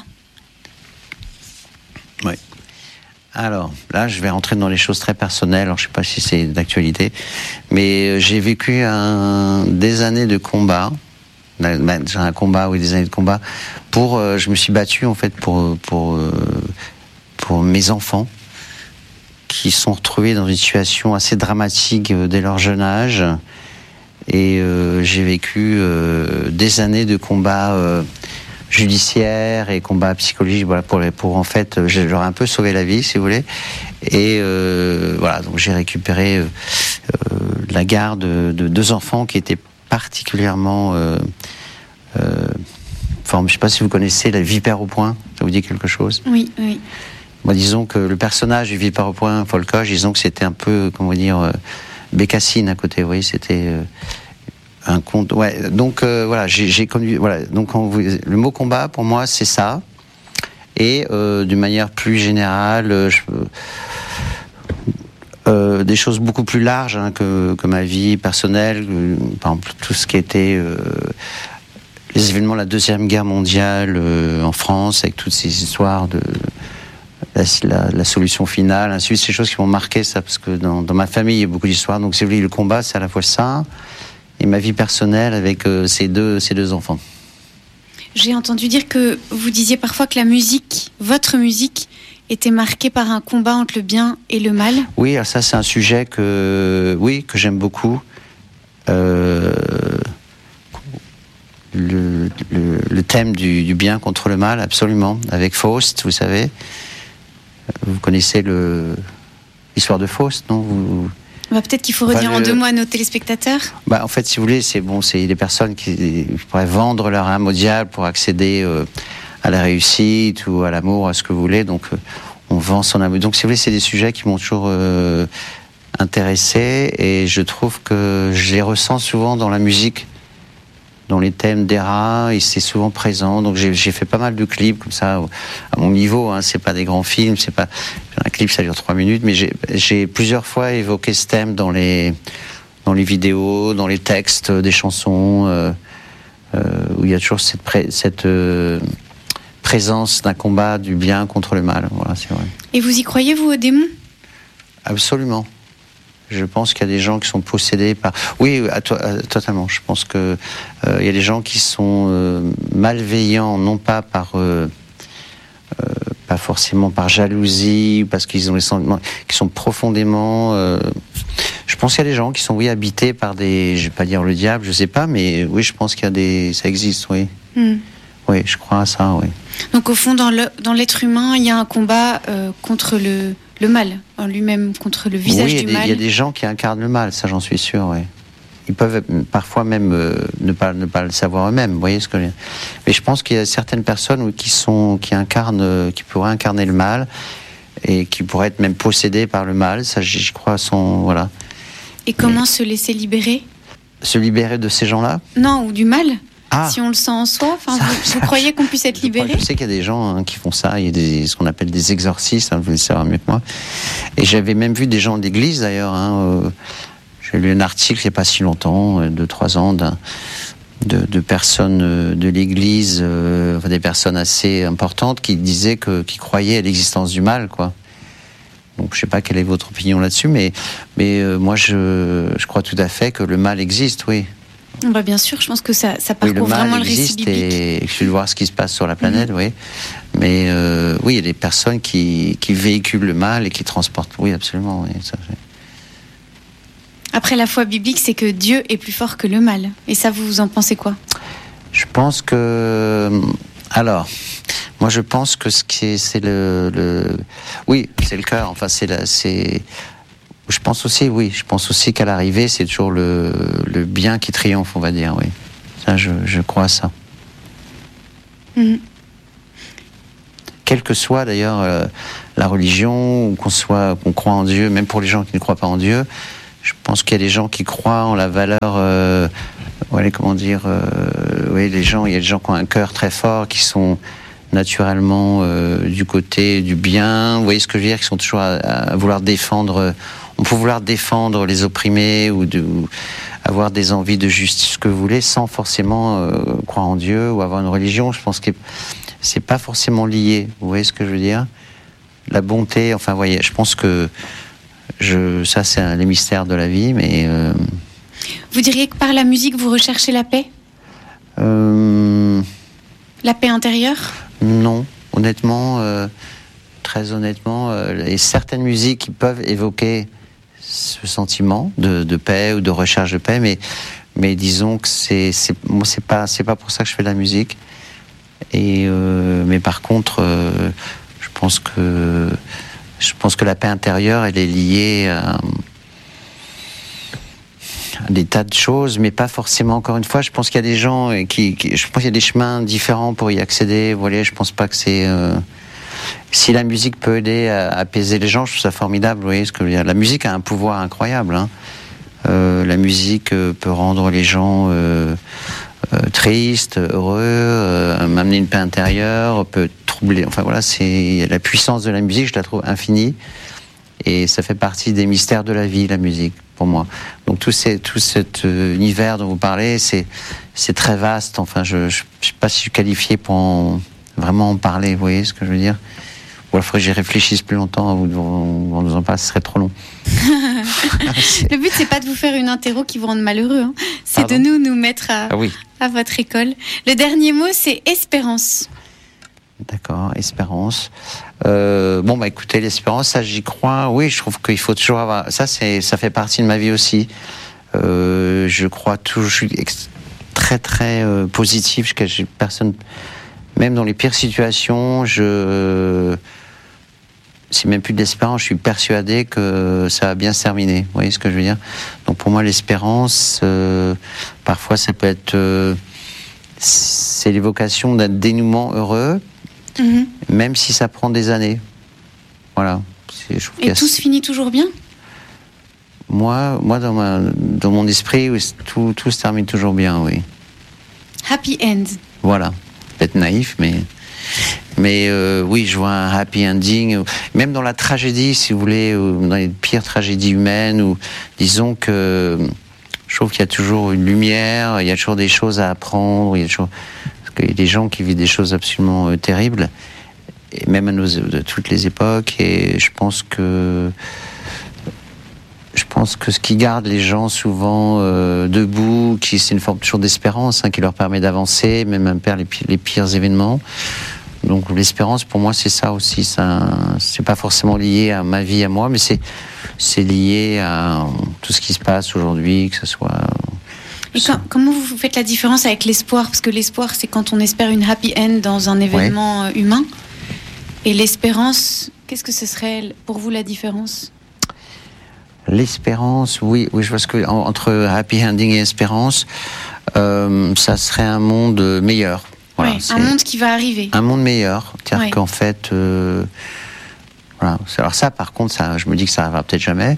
Oui. Alors, là, je vais rentrer dans les choses très personnelles. Alors, je ne sais pas si c'est d'actualité, mais j'ai vécu un, des années de combat. J'ai un combat, oui, des années de combat. Pour, euh, je me suis battu, en fait, pour, pour, euh, pour mes enfants qui sont retrouvés dans une situation assez dramatique dès leur jeune âge. Et euh, j'ai vécu euh, des années de combat euh, judiciaire et combat psychologique, voilà, pour, les, pour en fait, je leur ai un peu sauvé la vie, si vous voulez. Et euh, voilà, donc j'ai récupéré euh, euh, la garde de, de deux enfants qui étaient particulièrement... Euh, euh, enfin, je ne sais pas si vous connaissez la Vipère au point, ça vous dit quelque chose ? Oui, oui. Moi, disons que le personnage du Vipère au point, Folcoche, disons que c'était un peu, comment dire, euh, Bécassine à côté, vous voyez, c'était... Euh, un conte, ouais. Donc euh, voilà, j'ai, j'ai connu, voilà. Donc on, le mot combat pour moi c'est ça. Et euh, d'une manière plus générale, euh, je, euh, des choses beaucoup plus larges hein, que, que ma vie personnelle. Euh, par exemple, tout ce qui était euh, les événements de la deuxième guerre mondiale euh, en France, avec toutes ces histoires de la, la, la solution finale, ainsi de suite, ces choses qui m'ont marqué ça, parce que dans, dans ma famille il y a beaucoup d'histoires. Donc si vous voulez, le combat c'est à la fois ça. Et ma vie personnelle avec euh, ces, deux, ces deux enfants. J'ai entendu dire que vous disiez parfois que la musique, votre musique, était marquée par un combat entre le bien et le mal. Oui, alors ça c'est un sujet que, oui, que j'aime beaucoup. Euh, le, le, le thème du, du bien contre le mal, absolument. Avec Faust, vous savez. Vous connaissez le, l'histoire de Faust, non vous, bah, peut-être qu'il faut redire enfin, en le... deux mots à nos téléspectateurs. Bah, en fait, si vous voulez, c'est bon, c'est des personnes qui pourraient vendre leur âme au diable pour accéder euh, à la réussite ou à l'amour, à ce que vous voulez. Donc, euh, on vend son âme. Donc, si vous voulez, c'est des sujets qui m'ont toujours euh, intéressé, et je trouve que je les ressens souvent dans la musique, dans les thèmes d'Era, et c'est souvent présent. Donc j'ai, j'ai fait pas mal de clips comme ça, à mon niveau, hein, c'est pas des grands films, c'est pas un clip, ça dure trois minutes, mais j'ai, j'ai plusieurs fois évoqué ce thème dans les dans les vidéos, dans les textes des chansons, euh, euh, où il y a toujours cette pré, cette euh, présence d'un combat du bien contre le mal. Voilà, c'est vrai. Et vous y croyez, vous, aux démons ? Absolument. Je pense qu'il y a des gens qui sont possédés par... Oui, à to- à, totalement. Je pense qu'il euh, y a des gens qui sont euh, malveillants, non pas par... Euh, euh, pas forcément par jalousie, parce qu'ils ont les sentiments... qui sont profondément... Euh, je pense qu'il y a des gens qui sont, oui, habités par des... Je ne vais pas dire le diable, je ne sais pas, mais oui, je pense qu'il y a des... Ça existe, oui. Mm. Oui, je crois à ça, oui. Donc, au fond, dans, le, dans l'être humain, il y a un combat euh, contre le... le mal en lui-même, contre le visage oui, du mal. Oui, il y a des gens qui incarnent le mal, ça j'en suis sûr, oui. Ils peuvent parfois même euh, ne, pas, ne pas le savoir eux-mêmes, vous voyez ce que je... Mais je pense qu'il y a certaines personnes qui, sont, qui, incarnent, qui pourraient incarner le mal, et qui pourraient être même possédées par le mal, ça je crois sont... Voilà. Et comment Mais... se laisser libérer ? Se libérer de ces gens-là ? Non, ou du mal ? Ah, si on le sent en soi, enfin, ça, vous, vous croyez qu'on puisse être libéré ? Je sais qu'il y a des gens hein, qui font ça, il y a des, ce qu'on appelle des exorcistes, hein, vous le savez mieux que moi. Et j'avais même vu des gens d'église d'ailleurs. Hein, euh, j'ai lu un article il n'y a pas si longtemps, euh, deux, trois ans, d'un, de, de personnes euh, de l'église, euh, enfin, des personnes assez importantes qui disaient que, qui croyaient à l'existence du mal, quoi. Donc je ne sais pas quelle est votre opinion là-dessus, mais, mais euh, moi je, je crois tout à fait que le mal existe, oui. Bah bien sûr, je pense que ça, ça parcourt oui, le mal vraiment le existe récit biblique. Et je vais voir ce qui se passe sur la planète, mmh. oui. Mais euh, oui, il y a des personnes qui, qui véhiculent le mal et qui transportent. Oui, absolument. Oui, ça, c'est... Après, la foi biblique, c'est que Dieu est plus fort que le mal. Et ça, vous, vous en pensez quoi ? Je pense que... Alors, moi, je pense que ce qui est, c'est le, le... Oui, c'est le cœur. Enfin, c'est la... c'est... Je pense aussi, oui, je pense aussi qu'à l'arrivée, c'est toujours le, le bien qui triomphe, on va dire, oui. Ça, je, je crois à ça. Mmh. Quelle que soit, d'ailleurs, euh, la religion, ou qu'on soit, qu'on croit en Dieu, même pour les gens qui ne croient pas en Dieu, je pense qu'il y a des gens qui croient en la valeur, euh, ouais, comment dire, euh, oui, les gens, il y a des gens qui ont un cœur très fort, qui sont naturellement euh, du côté du bien, vous voyez ce que je veux dire, qui sont toujours à, à vouloir défendre... On peut vouloir défendre les opprimés ou, de, ou avoir des envies de justice, ce que vous voulez, sans forcément euh, croire en Dieu ou avoir une religion. Je pense que c'est pas forcément lié. Vous voyez ce que je veux dire ? La bonté, enfin, vous voyez, je pense que je, ça, c'est un, les mystères de la vie, mais... Euh, vous diriez que par la musique, vous recherchez la paix ? euh, La paix intérieure ? Non, honnêtement, euh, très honnêtement, euh, et certaines musiques qui peuvent évoquer ce sentiment de, de paix ou de recherche de paix, mais, mais disons que c'est, c'est, moi, c'est pas, c'est pas pour ça que je fais de la musique. Et, euh, mais par contre, euh, je pense que, je pense que la paix intérieure, elle est liée à, à des tas de choses, mais pas forcément, encore une fois, je pense qu'il y a des gens qui, qui je pense qu'il y a des chemins différents pour y accéder. Vous voyez, je pense pas que c'est, euh, si la musique peut aider à apaiser les gens, je trouve ça formidable. Vous voyez ce que je veux dire ? La musique a un pouvoir incroyable. Hein. Euh, la musique euh, peut rendre les gens euh, euh, tristes, heureux, euh, m'amener une paix intérieure, peut troubler. Enfin voilà, c'est la puissance de la musique, je la trouve infinie, et ça fait partie des mystères de la vie, la musique, pour moi. Donc tout, ces, tout cet euh, univers dont vous parlez, c'est, c'est très vaste. Enfin, je ne sais pas si je suis qualifié pour en, vraiment en parler. Vous voyez ce que je veux dire ? Ou il faudrait que j'y réfléchisse plus longtemps, on nous en parle, ce serait trop long. Le but, c'est pas de vous faire une interro qui vous rende malheureux, hein. C'est Pardon de nous nous mettre à, ah oui. à votre école. Le dernier mot, c'est espérance. D'accord, espérance. Euh, bon, bah écoutez, l'espérance, ça j'y crois. Oui, je trouve qu'il faut toujours avoir... Ça, c'est, ça fait partie de ma vie aussi. Euh, je crois toujours... Je suis ex... très très euh, positif. Je, je, personne, même dans les pires situations, je c'est même plus de l'espérance. Je suis persuadé que ça va bien se terminer. Vous voyez ce que je veux dire? Donc pour moi, l'espérance, euh, parfois, ça peut être, euh, c'est l'évocation d'un dénouement heureux, mm-hmm. même si ça prend des années. Voilà. C'est, je Et tout se finit toujours bien? Moi, moi dans, ma, dans mon esprit, tout, tout se termine toujours bien, oui. Happy end. Voilà. Peut-être naïf, mais... Mais euh, oui, je vois un happy ending, même dans la tragédie, si vous voulez, ou dans les pires tragédies humaines, ou disons que je trouve qu'il y a toujours une lumière, il y a toujours des choses à apprendre, il y a toujours parce qu'il y a des gens qui vivent des choses absolument euh, terribles, et même à nos, de toutes les époques, et je pense que je pense que ce qui garde les gens souvent euh, debout, qui c'est une forme toujours d'espérance, hein, qui leur permet d'avancer, même à perdre les, pires, les pires événements. Donc l'espérance, pour moi, c'est ça aussi. Ça, c'est pas forcément lié à ma vie, à moi, mais c'est c'est lié à tout ce qui se passe aujourd'hui, que ce soit. Et quand, comment vous faites la différence avec l'espoir? Parce que l'espoir, c'est quand on espère une happy end dans un événement ouais. humain. Et l'espérance, qu'est-ce que ce serait pour vous la différence? L'espérance, oui, oui, je vois ce que entre happy ending et espérance, euh, ça serait un monde meilleur. Voilà, ouais, un monde qui va arriver. Un monde meilleur, c'est-à-dire ouais. qu'en fait, euh, voilà. Alors ça, par contre, ça, je me dis que ça n'arrivera peut-être jamais,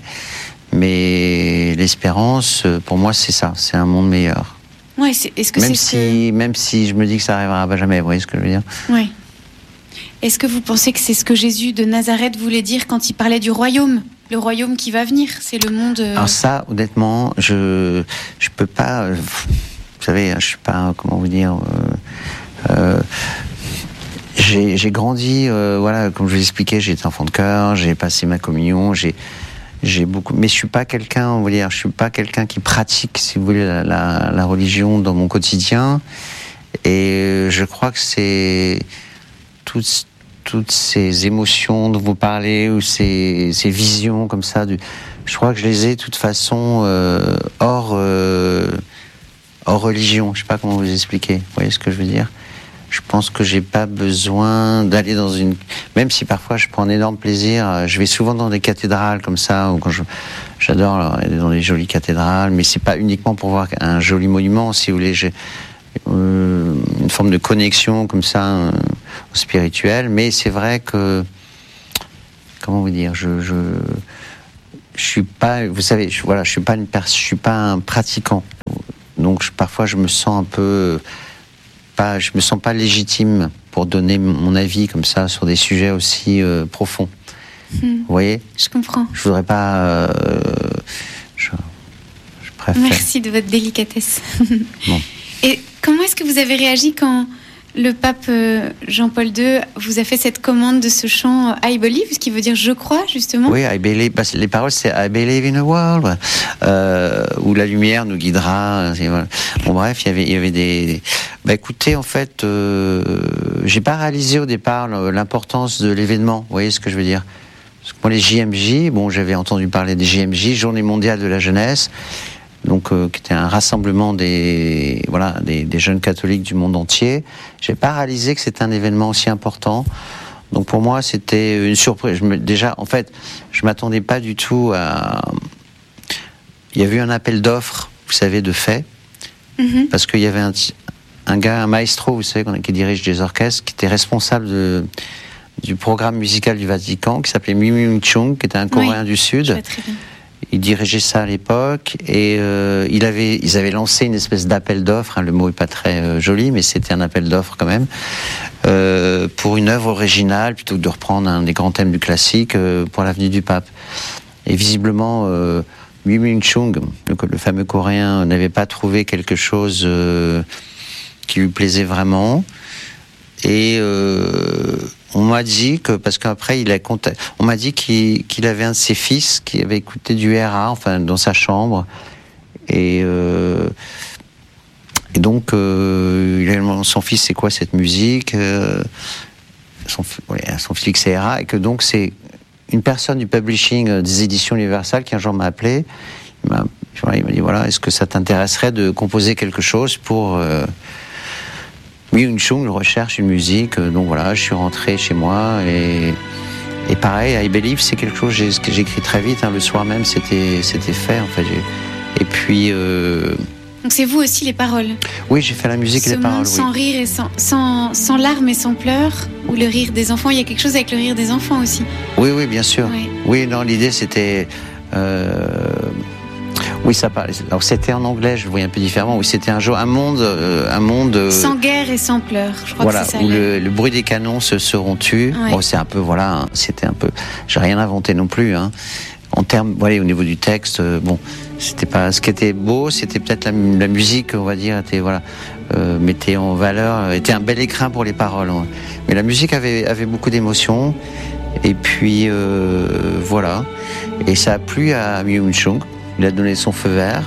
mais l'espérance, pour moi, c'est ça, c'est un monde meilleur. Ouais, c'est, est-ce que même c'est si, ce que... même si je me dis que ça n'arrivera jamais, vous voyez ce que je veux dire? Oui. Est-ce que vous pensez que c'est ce que Jésus de Nazareth voulait dire quand il parlait du royaume? Le royaume qui va venir, c'est le monde... Alors ça, honnêtement, je je peux pas... Vous savez, je suis pas... Comment vous dire... Euh, euh, j'ai, j'ai grandi, euh, voilà, comme je vous expliquais, j'ai été enfant de cœur, j'ai passé ma communion, j'ai... J'ai beaucoup, mais je suis pas quelqu'un, on va dire, je suis pas quelqu'un qui pratique, si vous voulez, la, la, la religion dans mon quotidien. Et je crois que c'est toutes, toutes ces émotions dont vous parlez ou ces, ces visions comme ça. Du, je crois que je les ai de toute façon euh, hors, euh, hors religion. Je sais pas comment vous expliquer. Vous voyez ce que je veux dire? Je pense que j'ai pas besoin d'aller dans une... Même si parfois je prends un énorme plaisir, je vais souvent dans des cathédrales comme ça, ou quand je... j'adore aller dans des jolies cathédrales, mais c'est pas uniquement pour voir un joli monument, si vous voulez. J'ai euh, une forme de connexion comme ça, euh, au spirituel, mais c'est vrai que... Comment vous dire, je... je... Je suis pas, vous savez, je, voilà, je suis pas une pers- je suis pas un pratiquant, donc je, parfois je me sens un peu... Pas, je me sens pas légitime pour donner mon avis comme ça sur des sujets aussi euh, profonds. Mmh. Vous voyez? Je comprends. Je voudrais pas. Euh, je, je préfère. Merci de votre délicatesse. Bon. Et comment est-ce que vous avez réagi quand le pape Jean-Paul deux vous a fait cette commande de ce chant I Believe, ce qui veut dire je crois, justement? Oui, I believe, parce que les paroles c'est I believe in a world, euh, où la lumière nous guidera. Voilà. Bon, bref, il y avait, il y avait des. Bah écoutez, en fait, euh, j'ai pas réalisé au départ l'importance de l'événement. Vous voyez ce que je veux dire? Parce que moi, les J M J, bon, j'avais entendu parler des J M J, Journée mondiale de la jeunesse. Donc, euh, qui était un rassemblement des voilà des, des jeunes catholiques du monde entier. J'ai pas réalisé que c'était un événement aussi important. Donc pour moi, c'était une surprise. Je me, déjà, en fait, je m'attendais pas du tout à. Il y avait eu un appel d'offres, vous savez, de fait, mm-hmm. parce qu'il y avait un, un gars, un maestro, vous savez, qui dirige des orchestres, qui était responsable de, du programme musical du Vatican, qui s'appelait Mi Myung Chung, qui était un Coréen oui, du Sud. Il dirigeait ça à l'époque et euh, il avait, ils avaient lancé une espèce d'appel d'offres. Hein, le mot est pas très euh, joli, mais c'était un appel d'offres quand même euh, pour une œuvre originale plutôt que de reprendre un des grands thèmes du classique euh, pour l'avenue du pape. Et visiblement, euh, Mi Myung Chung, le, le fameux Coréen, n'avait pas trouvé quelque chose euh, qui lui plaisait vraiment. Et euh, on m'a dit que, parce qu'après il a contacté, on m'a dit qu'il, qu'il avait un de ses fils qui avait écouté du R A, enfin dans sa chambre, et euh, et donc euh, il a demandé son fils c'est quoi cette musique, euh, son ouais, son fils c'est R A, et que donc c'est une personne du publishing des éditions Universal qui un jour m'a appelé, il m'a Voilà, il m'a dit, voilà, est-ce que ça t'intéresserait de composer quelque chose pour... Euh, Myung Chung, je recherche une musique, donc voilà, je suis rentré chez moi et... Et pareil, I Believe, c'est quelque chose que j'ai écrit très vite, hein, le soir même, c'était, c'était fait, en fait. J'ai... Et puis... Euh... Donc c'est vous aussi les paroles. Oui, j'ai fait la musique Ce et les paroles, sans oui. rire et sans, sans, sans larmes et sans pleurs, ou le rire des enfants, il y a quelque chose avec le rire des enfants aussi. Oui, oui, bien sûr. Oui, oui non, l'idée c'était... Euh... Oui, ça parlait. Alors c'était en anglais, je le voyais un peu différemment. Oui, c'était un jour, un monde, euh, un monde. Euh, sans guerre et sans pleurs. Je crois voilà, que c'est ça. Où le, le bruit des canons se seront tus. Ouais. Bon, c'est un peu, voilà, hein, c'était un peu. J'ai rien inventé non plus. Hein. En termes, voilà, au niveau du texte, euh, bon, c'était pas. Ce qui était beau, c'était peut-être la, la musique, on va dire, était voilà, euh, mettait en valeur, était un bel écrin pour les paroles. Hein. Mais la musique avait avait beaucoup d'émotions. Et puis euh, voilà, et ça a plu à Myung Chung. Il a donné son feu vert.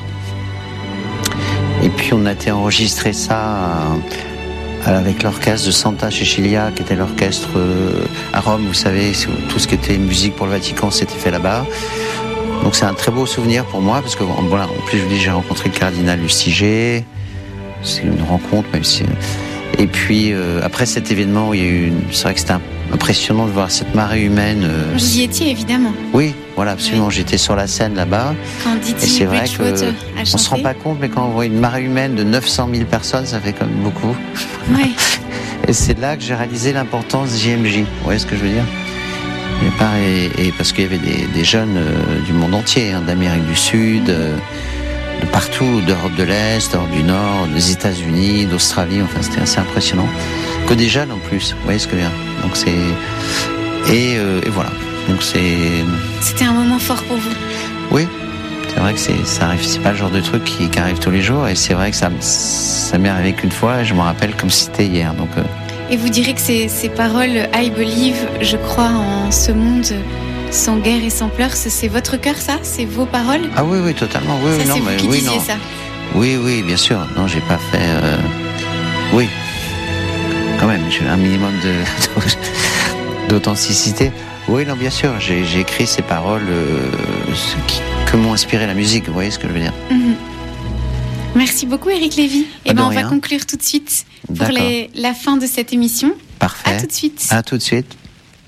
Et puis on a été enregistrer ça à, avec l'orchestre de Santa Cecilia, qui était l'orchestre euh, à Rome, vous savez, tout ce qui était musique pour le Vatican, c'était fait là-bas. Donc c'est un très beau souvenir pour moi, parce que voilà, en plus je vous dis, j'ai rencontré le cardinal Lustiger. C'est une rencontre, même si. Et puis euh, après cet événement, il y a eu une... c'est vrai que c'était impressionnant de voir cette marée humaine. Euh... Vous y étiez évidemment. Oui, voilà, absolument. Oui. J'étais sur la scène là-bas. Quand Didi et c'est vrai Bridgewater a chanté. On se rend pas compte, mais quand on voit une marée humaine de neuf cent mille personnes, ça fait quand même beaucoup. Oui. Et c'est là que j'ai réalisé l'importance de J M J. Vous voyez ce que je veux dire? Et, pas, et, et parce qu'il y avait des, des jeunes euh, du monde entier, hein, d'Amérique du Sud. Euh, de partout, d'Europe de l'Est, d'Europe du Nord, des États-Unis, d'Australie, enfin c'était assez impressionnant. Que des jeunes en plus, vous voyez ce que je veux dire. Donc c'est et, euh, et voilà. Donc c'est. C'était un moment fort pour vous. Oui, c'est vrai que c'est ça arrive, c'est pas le genre de truc qui, qui arrive tous les jours, et c'est vrai que ça ça m'est arrivé qu'une fois, et je me rappelle comme si c'était hier. Donc. Euh... Et vous direz que ces, ces paroles, I believe, je crois en ce monde. Sans guerre et sans pleurs, c'est votre cœur, ça? C'est vos paroles? Ah oui, oui, totalement. Oui, ça, oui, non, c'est vous mais qui oui, disiez non. ça? Oui, oui, bien sûr. Non, j'ai pas fait. Euh... Oui, quand même, j'ai un minimum de d'authenticité. Oui, non, bien sûr. J'ai, j'ai écrit ces paroles euh, ce qui, que m'ont inspiré la musique. Vous voyez ce que je veux dire? Mm-hmm. Merci beaucoup, Éric Lévy. Ah, Et ben, on rien. va conclure tout de suite pour les, la fin de cette émission. Parfait. À tout de suite. À tout de suite.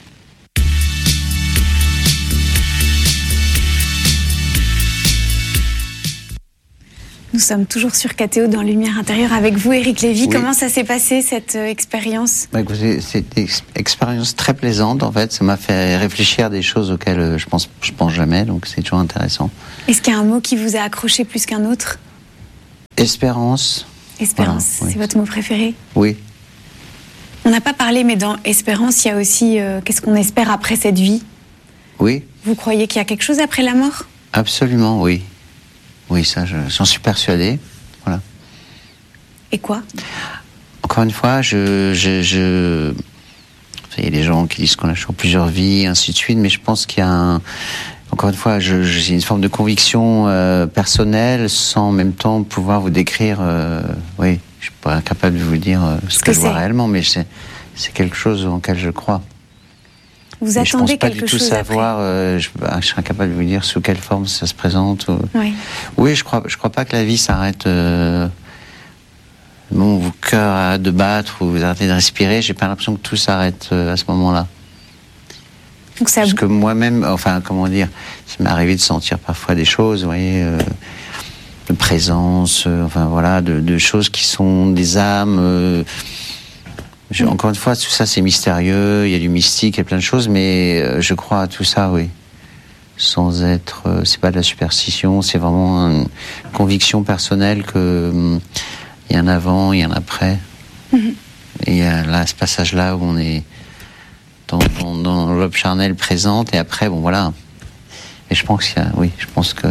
Nous sommes toujours sur K T O dans Lumière Intérieure avec vous, Éric Lévy. Oui. Comment ça s'est passé, cette euh, expérience? Bah, écoutez, c'était une expérience très plaisante, en fait. Ça m'a fait réfléchir à des choses auxquelles euh, je pense, je pense jamais, donc c'est toujours intéressant. Est-ce qu'il y a un mot qui vous a accroché plus qu'un autre? Espérance. Espérance, voilà, c'est oui. votre mot préféré? Oui. On n'a pas parlé, mais dans Espérance, il y a aussi euh, qu'est-ce qu'on espère après cette vie? Oui. Vous croyez qu'il y a quelque chose après la mort? Absolument, oui. Oui, ça, je, j'en suis persuadé. Voilà. Et quoi? Encore une fois, je, je, je... il y a des gens qui disent qu'on a toujours plusieurs vies, ainsi de suite, mais je pense qu'il y a un... Encore une fois, je, je, j'ai une forme de conviction euh, personnelle, sans en même temps pouvoir vous décrire. Euh, oui, je suis pas capable de vous dire euh, ce, ce que, que je vois réellement, mais c'est, c'est quelque chose en lequel je crois. Vous mais attendez je pense pas quelque du tout chose savoir. après. Euh, je, bah, je serais incapable de vous dire sous quelle forme ça se présente. Ou... Oui. Oui, je crois. Je crois pas que la vie s'arrête. Euh... Bon, vos cœurs arrêtent de battre ou vous arrêtez de respirer. J'ai pas l'impression que tout s'arrête euh, à ce moment-là. Donc ça... Parce que moi-même, enfin, comment dire, ça m'est arrivé de sentir parfois des choses, vous voyez, euh, de présence, euh, enfin voilà, de, de choses qui sont des âmes. Euh, je, mmh. Encore une fois, tout ça c'est mystérieux, il y a du mystique, il y a plein de choses, mais euh, je crois à tout ça, oui. Sans être, euh, c'est pas de la superstition, c'est vraiment une conviction personnelle que hum, il y a un avant, il y a un après. Mmh. Et il y a là ce passage-là où on est dans, dans, dans l'aube charnelle présente, et après, bon voilà. Et je pense qu'il y a, oui, je pense que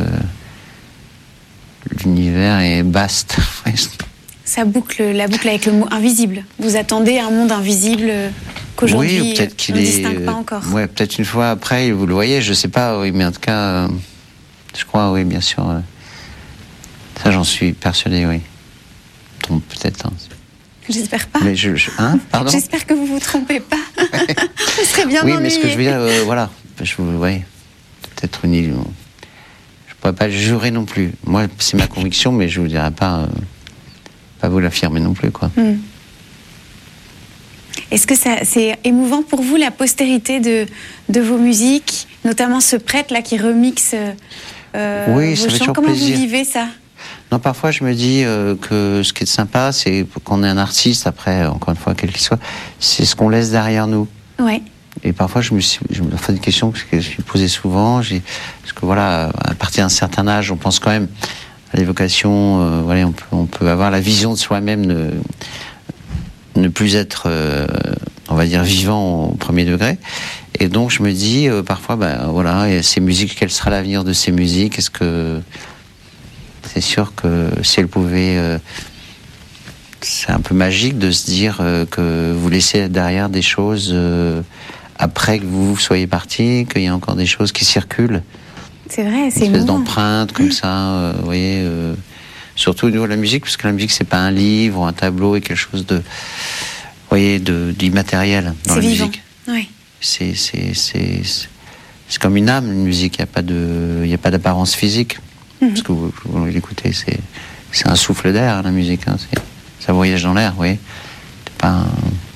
l'univers est vaste. Ça boucle la boucle avec le mot invisible. Vous attendez un monde invisible qu'aujourd'hui oui, peut-être qu'il on ne est... distingue pas encore. Ouais, peut-être une fois après, vous le voyez, je sais pas, oui, mais en tout cas, je crois, oui, bien sûr. Ça, j'en suis persuadé, oui. Donc, peut-être. Hein. J'espère pas. Mais je, je hein, pardon. J'espère que vous vous trompez pas. Vous serez bien oui, ennuyé. mais ce que je veux dire, euh, voilà, je vous, ouais, peut-être une île. Je ne pourrais pas le jurer non plus. Moi, c'est ma conviction, mais je ne vous dirai pas, euh, pas vous l'affirmer non plus, quoi. Mm. Est-ce que ça, c'est émouvant pour vous, la postérité de, de vos musiques, notamment ce prêtre-là qui remixe euh, oui, vos ça fait chants? toujours Comment plaisir. vous vivez ça? Non, parfois je me dis euh, que ce qui est sympa, c'est qu'on est un artiste, après, encore une fois, quel qu'il soit, c'est ce qu'on laisse derrière nous. Ouais. Et parfois, je me, suis, je me fais une question que je me suis posée souvent. J'ai, parce que voilà, à partir d'un certain âge, on pense quand même à l'évocation. Euh, voilà, on peut, on peut avoir la vision de soi-même, ne, ne plus être, euh, on va dire, vivant au premier degré. Et donc, je me dis euh, parfois, ben voilà, et ces musiques, quel sera l'avenir de ces musiques? Est-ce que c'est sûr que si elles pouvaient, euh, c'est un peu magique de se dire euh, que vous laissez derrière des choses. Euh, Après que vous soyez parti, qu'il y a encore des choses qui circulent. C'est vrai, c'est une espèce émouvant. d'empreinte comme ça, euh, vous voyez. Euh, surtout au niveau de la musique, parce que la musique, c'est pas un livre, un tableau, et quelque chose de, vous voyez, de, d'immatériel dans C'est la vivant. musique. Oui. C'est, c'est, c'est, c'est, c'est comme une âme, une musique. Il n'y a pas de, il y a pas d'apparence physique. Mm-hmm. Parce que vous, vous l'écoutez, c'est, c'est un souffle d'air, la musique. Hein, c'est, ça voyage dans l'air, vous voyez. C'est pas un...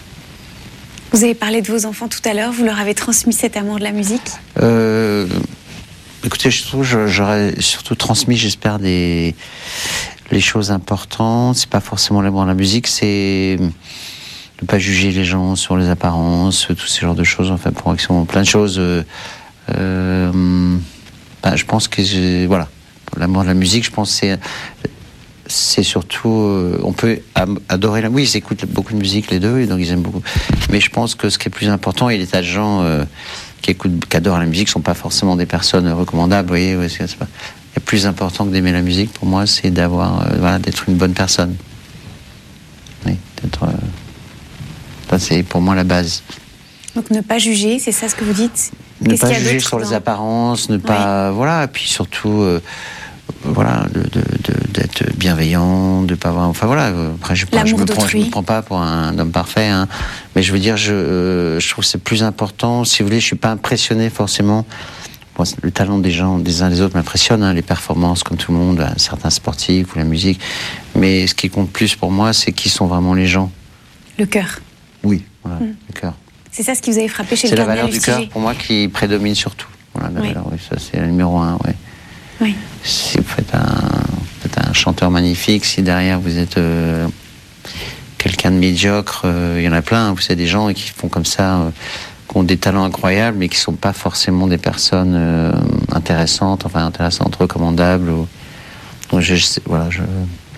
Vous avez parlé de vos enfants tout à l'heure, vous leur avez transmis cet amour de la musique? euh, Écoutez, je trouve que j'aurais surtout transmis, j'espère, des les choses importantes. C'est pas forcément l'amour de la musique, c'est ne pas juger les gens sur les apparences, tous ces genres de choses. Enfin, pour action, plein de choses. Euh, euh, ben, je pense que j'ai, voilà, pour l'amour de la musique, je pense que c'est c'est surtout, euh, on peut adorer la musique. Oui, ils écoutent beaucoup de musique les deux, et donc ils aiment beaucoup. Mais je pense que ce qui est plus important, et les tas de gens euh, qui écoutent, qui adorent la musique, sont pas forcément des personnes recommandables. Vous voyez, ouais, c'est, c'est pas. Le plus important que d'aimer la musique, pour moi, c'est d'avoir, euh, voilà, d'être une bonne personne. Oui, d'être. Euh, ça, c'est pour moi la base. Donc ne pas juger, c'est ça ce que vous dites? Ne Qu'est-ce pas qu'il y a juger d'autre sur dans... les apparences, ne pas, ouais. Voilà, et puis surtout. Euh, Voilà, de, de, de, d'être bienveillant, de pas avoir. Enfin voilà. Après, je ne me, me prends pas pour un homme parfait, hein, mais je veux dire, je, euh, je trouve que c'est plus important. Si vous voulez, je suis pas impressionné forcément. Bon, le talent des gens, des uns des autres, m'impressionne, hein, les performances, comme tout le monde, certains sportifs ou la musique. Mais ce qui compte plus pour moi, c'est qui sont vraiment les gens. Le cœur. Oui, voilà, mmh. Le cœur. C'est ça ce qui vous avez frappé chez c'est le cardinal. C'est la valeur Lustiger. du cœur pour moi qui prédomine surtout. Voilà, la oui. valeur, oui, ça c'est le numéro un, ouais. Oui. Si vous faites un, vous faites un chanteur magnifique, si derrière vous êtes euh, quelqu'un de médiocre, euh, il y en a plein, vous savez, des gens qui font comme ça, euh, qui ont des talents incroyables, mais qui ne sont pas forcément des personnes euh, intéressantes, enfin intéressantes, recommandables. Ou... Donc je, je sais, voilà, je...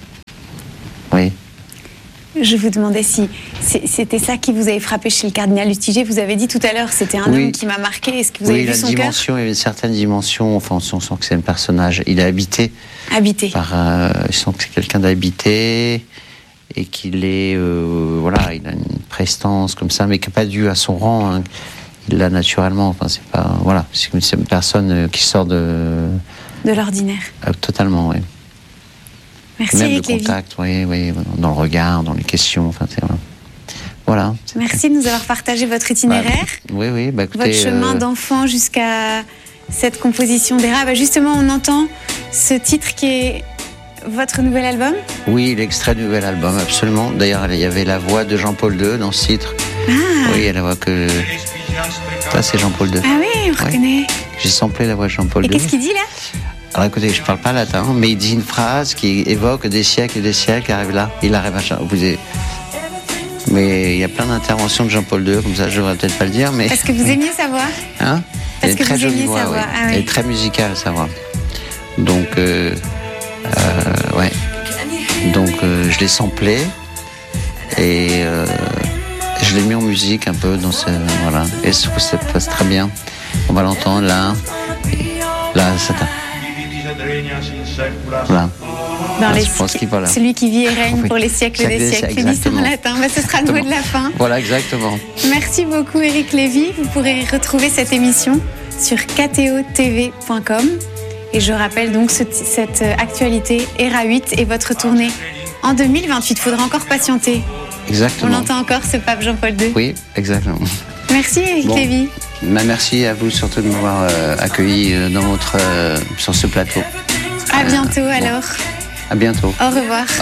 Oui. Je vous demandais si c'était ça qui vous avait frappé chez le cardinal Lustiger. Vous avez dit tout à l'heure, c'était un oui. homme qui m'a marqué. Est-ce que vous oui, avez vu son cœur? Oui, la dimension, il y avait une certaine dimension. Enfin, on sent que c'est un personnage. Il est habité. Habité. Par, euh, je sens que c'est quelqu'un d'habité et qu'il est, euh, voilà, il a une prestance comme ça, mais qui n'est pas due à son rang. Hein. Il l'a naturellement. Enfin, c'est pas, voilà, c'est une personne qui sort de. De l'ordinaire. Euh, totalement, oui. Merci, même Éric le contact, oui, oui, dans le regard, dans les questions, enfin, c'est voilà. voilà c'est Merci de nous avoir partagé votre itinéraire. Bah, oui, oui, bah, écoutez, votre chemin euh... d'enfant jusqu'à cette composition d'Héra. Bah, justement, on entend ce titre qui est votre nouvel album. Oui, l'extrait du nouvel album, absolument. D'ailleurs, il y avait la voix de Jean-Paul deux dans ce titre. Ah. Oui, il y a la voix que. Ça, c'est Jean-Paul deux. Ah oui, on reconnaît. Ouais. J'ai samplé la voix de Jean-Paul Et deux. Qu'est-ce qu'il dit là? Alors écoutez, je parle pas latin, mais il dit une phrase qui évoque des siècles et des siècles, arrive là, il arrive à vous. Mais il y a plein d'interventions de Jean-Paul deux, comme ça je devrais peut-être pas le dire, mais. Est-ce que vous aimiez sa voix? Hein? Elle Est-ce est que très vous jolie aimiez voix, sa voix? ouais. Ah, oui. Elle est très musicale sa voix. Donc, euh, euh, ouais. Donc euh, je l'ai samplé et euh, je l'ai mis en musique un peu dans ce, voilà. Et je trouve que ça passe très bien. On va l'entendre là. Là, ça t'a. Voilà. Dans les... Je pense qu'il va là. Celui qui vit et règne oui. pour les siècles des siècles. Finissant en latin. Bah, ce sera le mot de la fin. Voilà, exactement. Merci beaucoup, Éric Lévy. Vous pourrez retrouver cette émission sur k t o t v point com. Et je rappelle donc ce, cette actualité Héra huit et votre tournée en deux mille vingt-huit. Il faudra encore patienter. Exactement. On entend encore ce pape Jean-Paul deux. Oui, exactement. Merci Éric Bon. Lévy. Bah, merci à vous surtout de m'avoir euh, accueilli euh, dans votre, euh, sur ce plateau. À bientôt alors. À bientôt. Au revoir.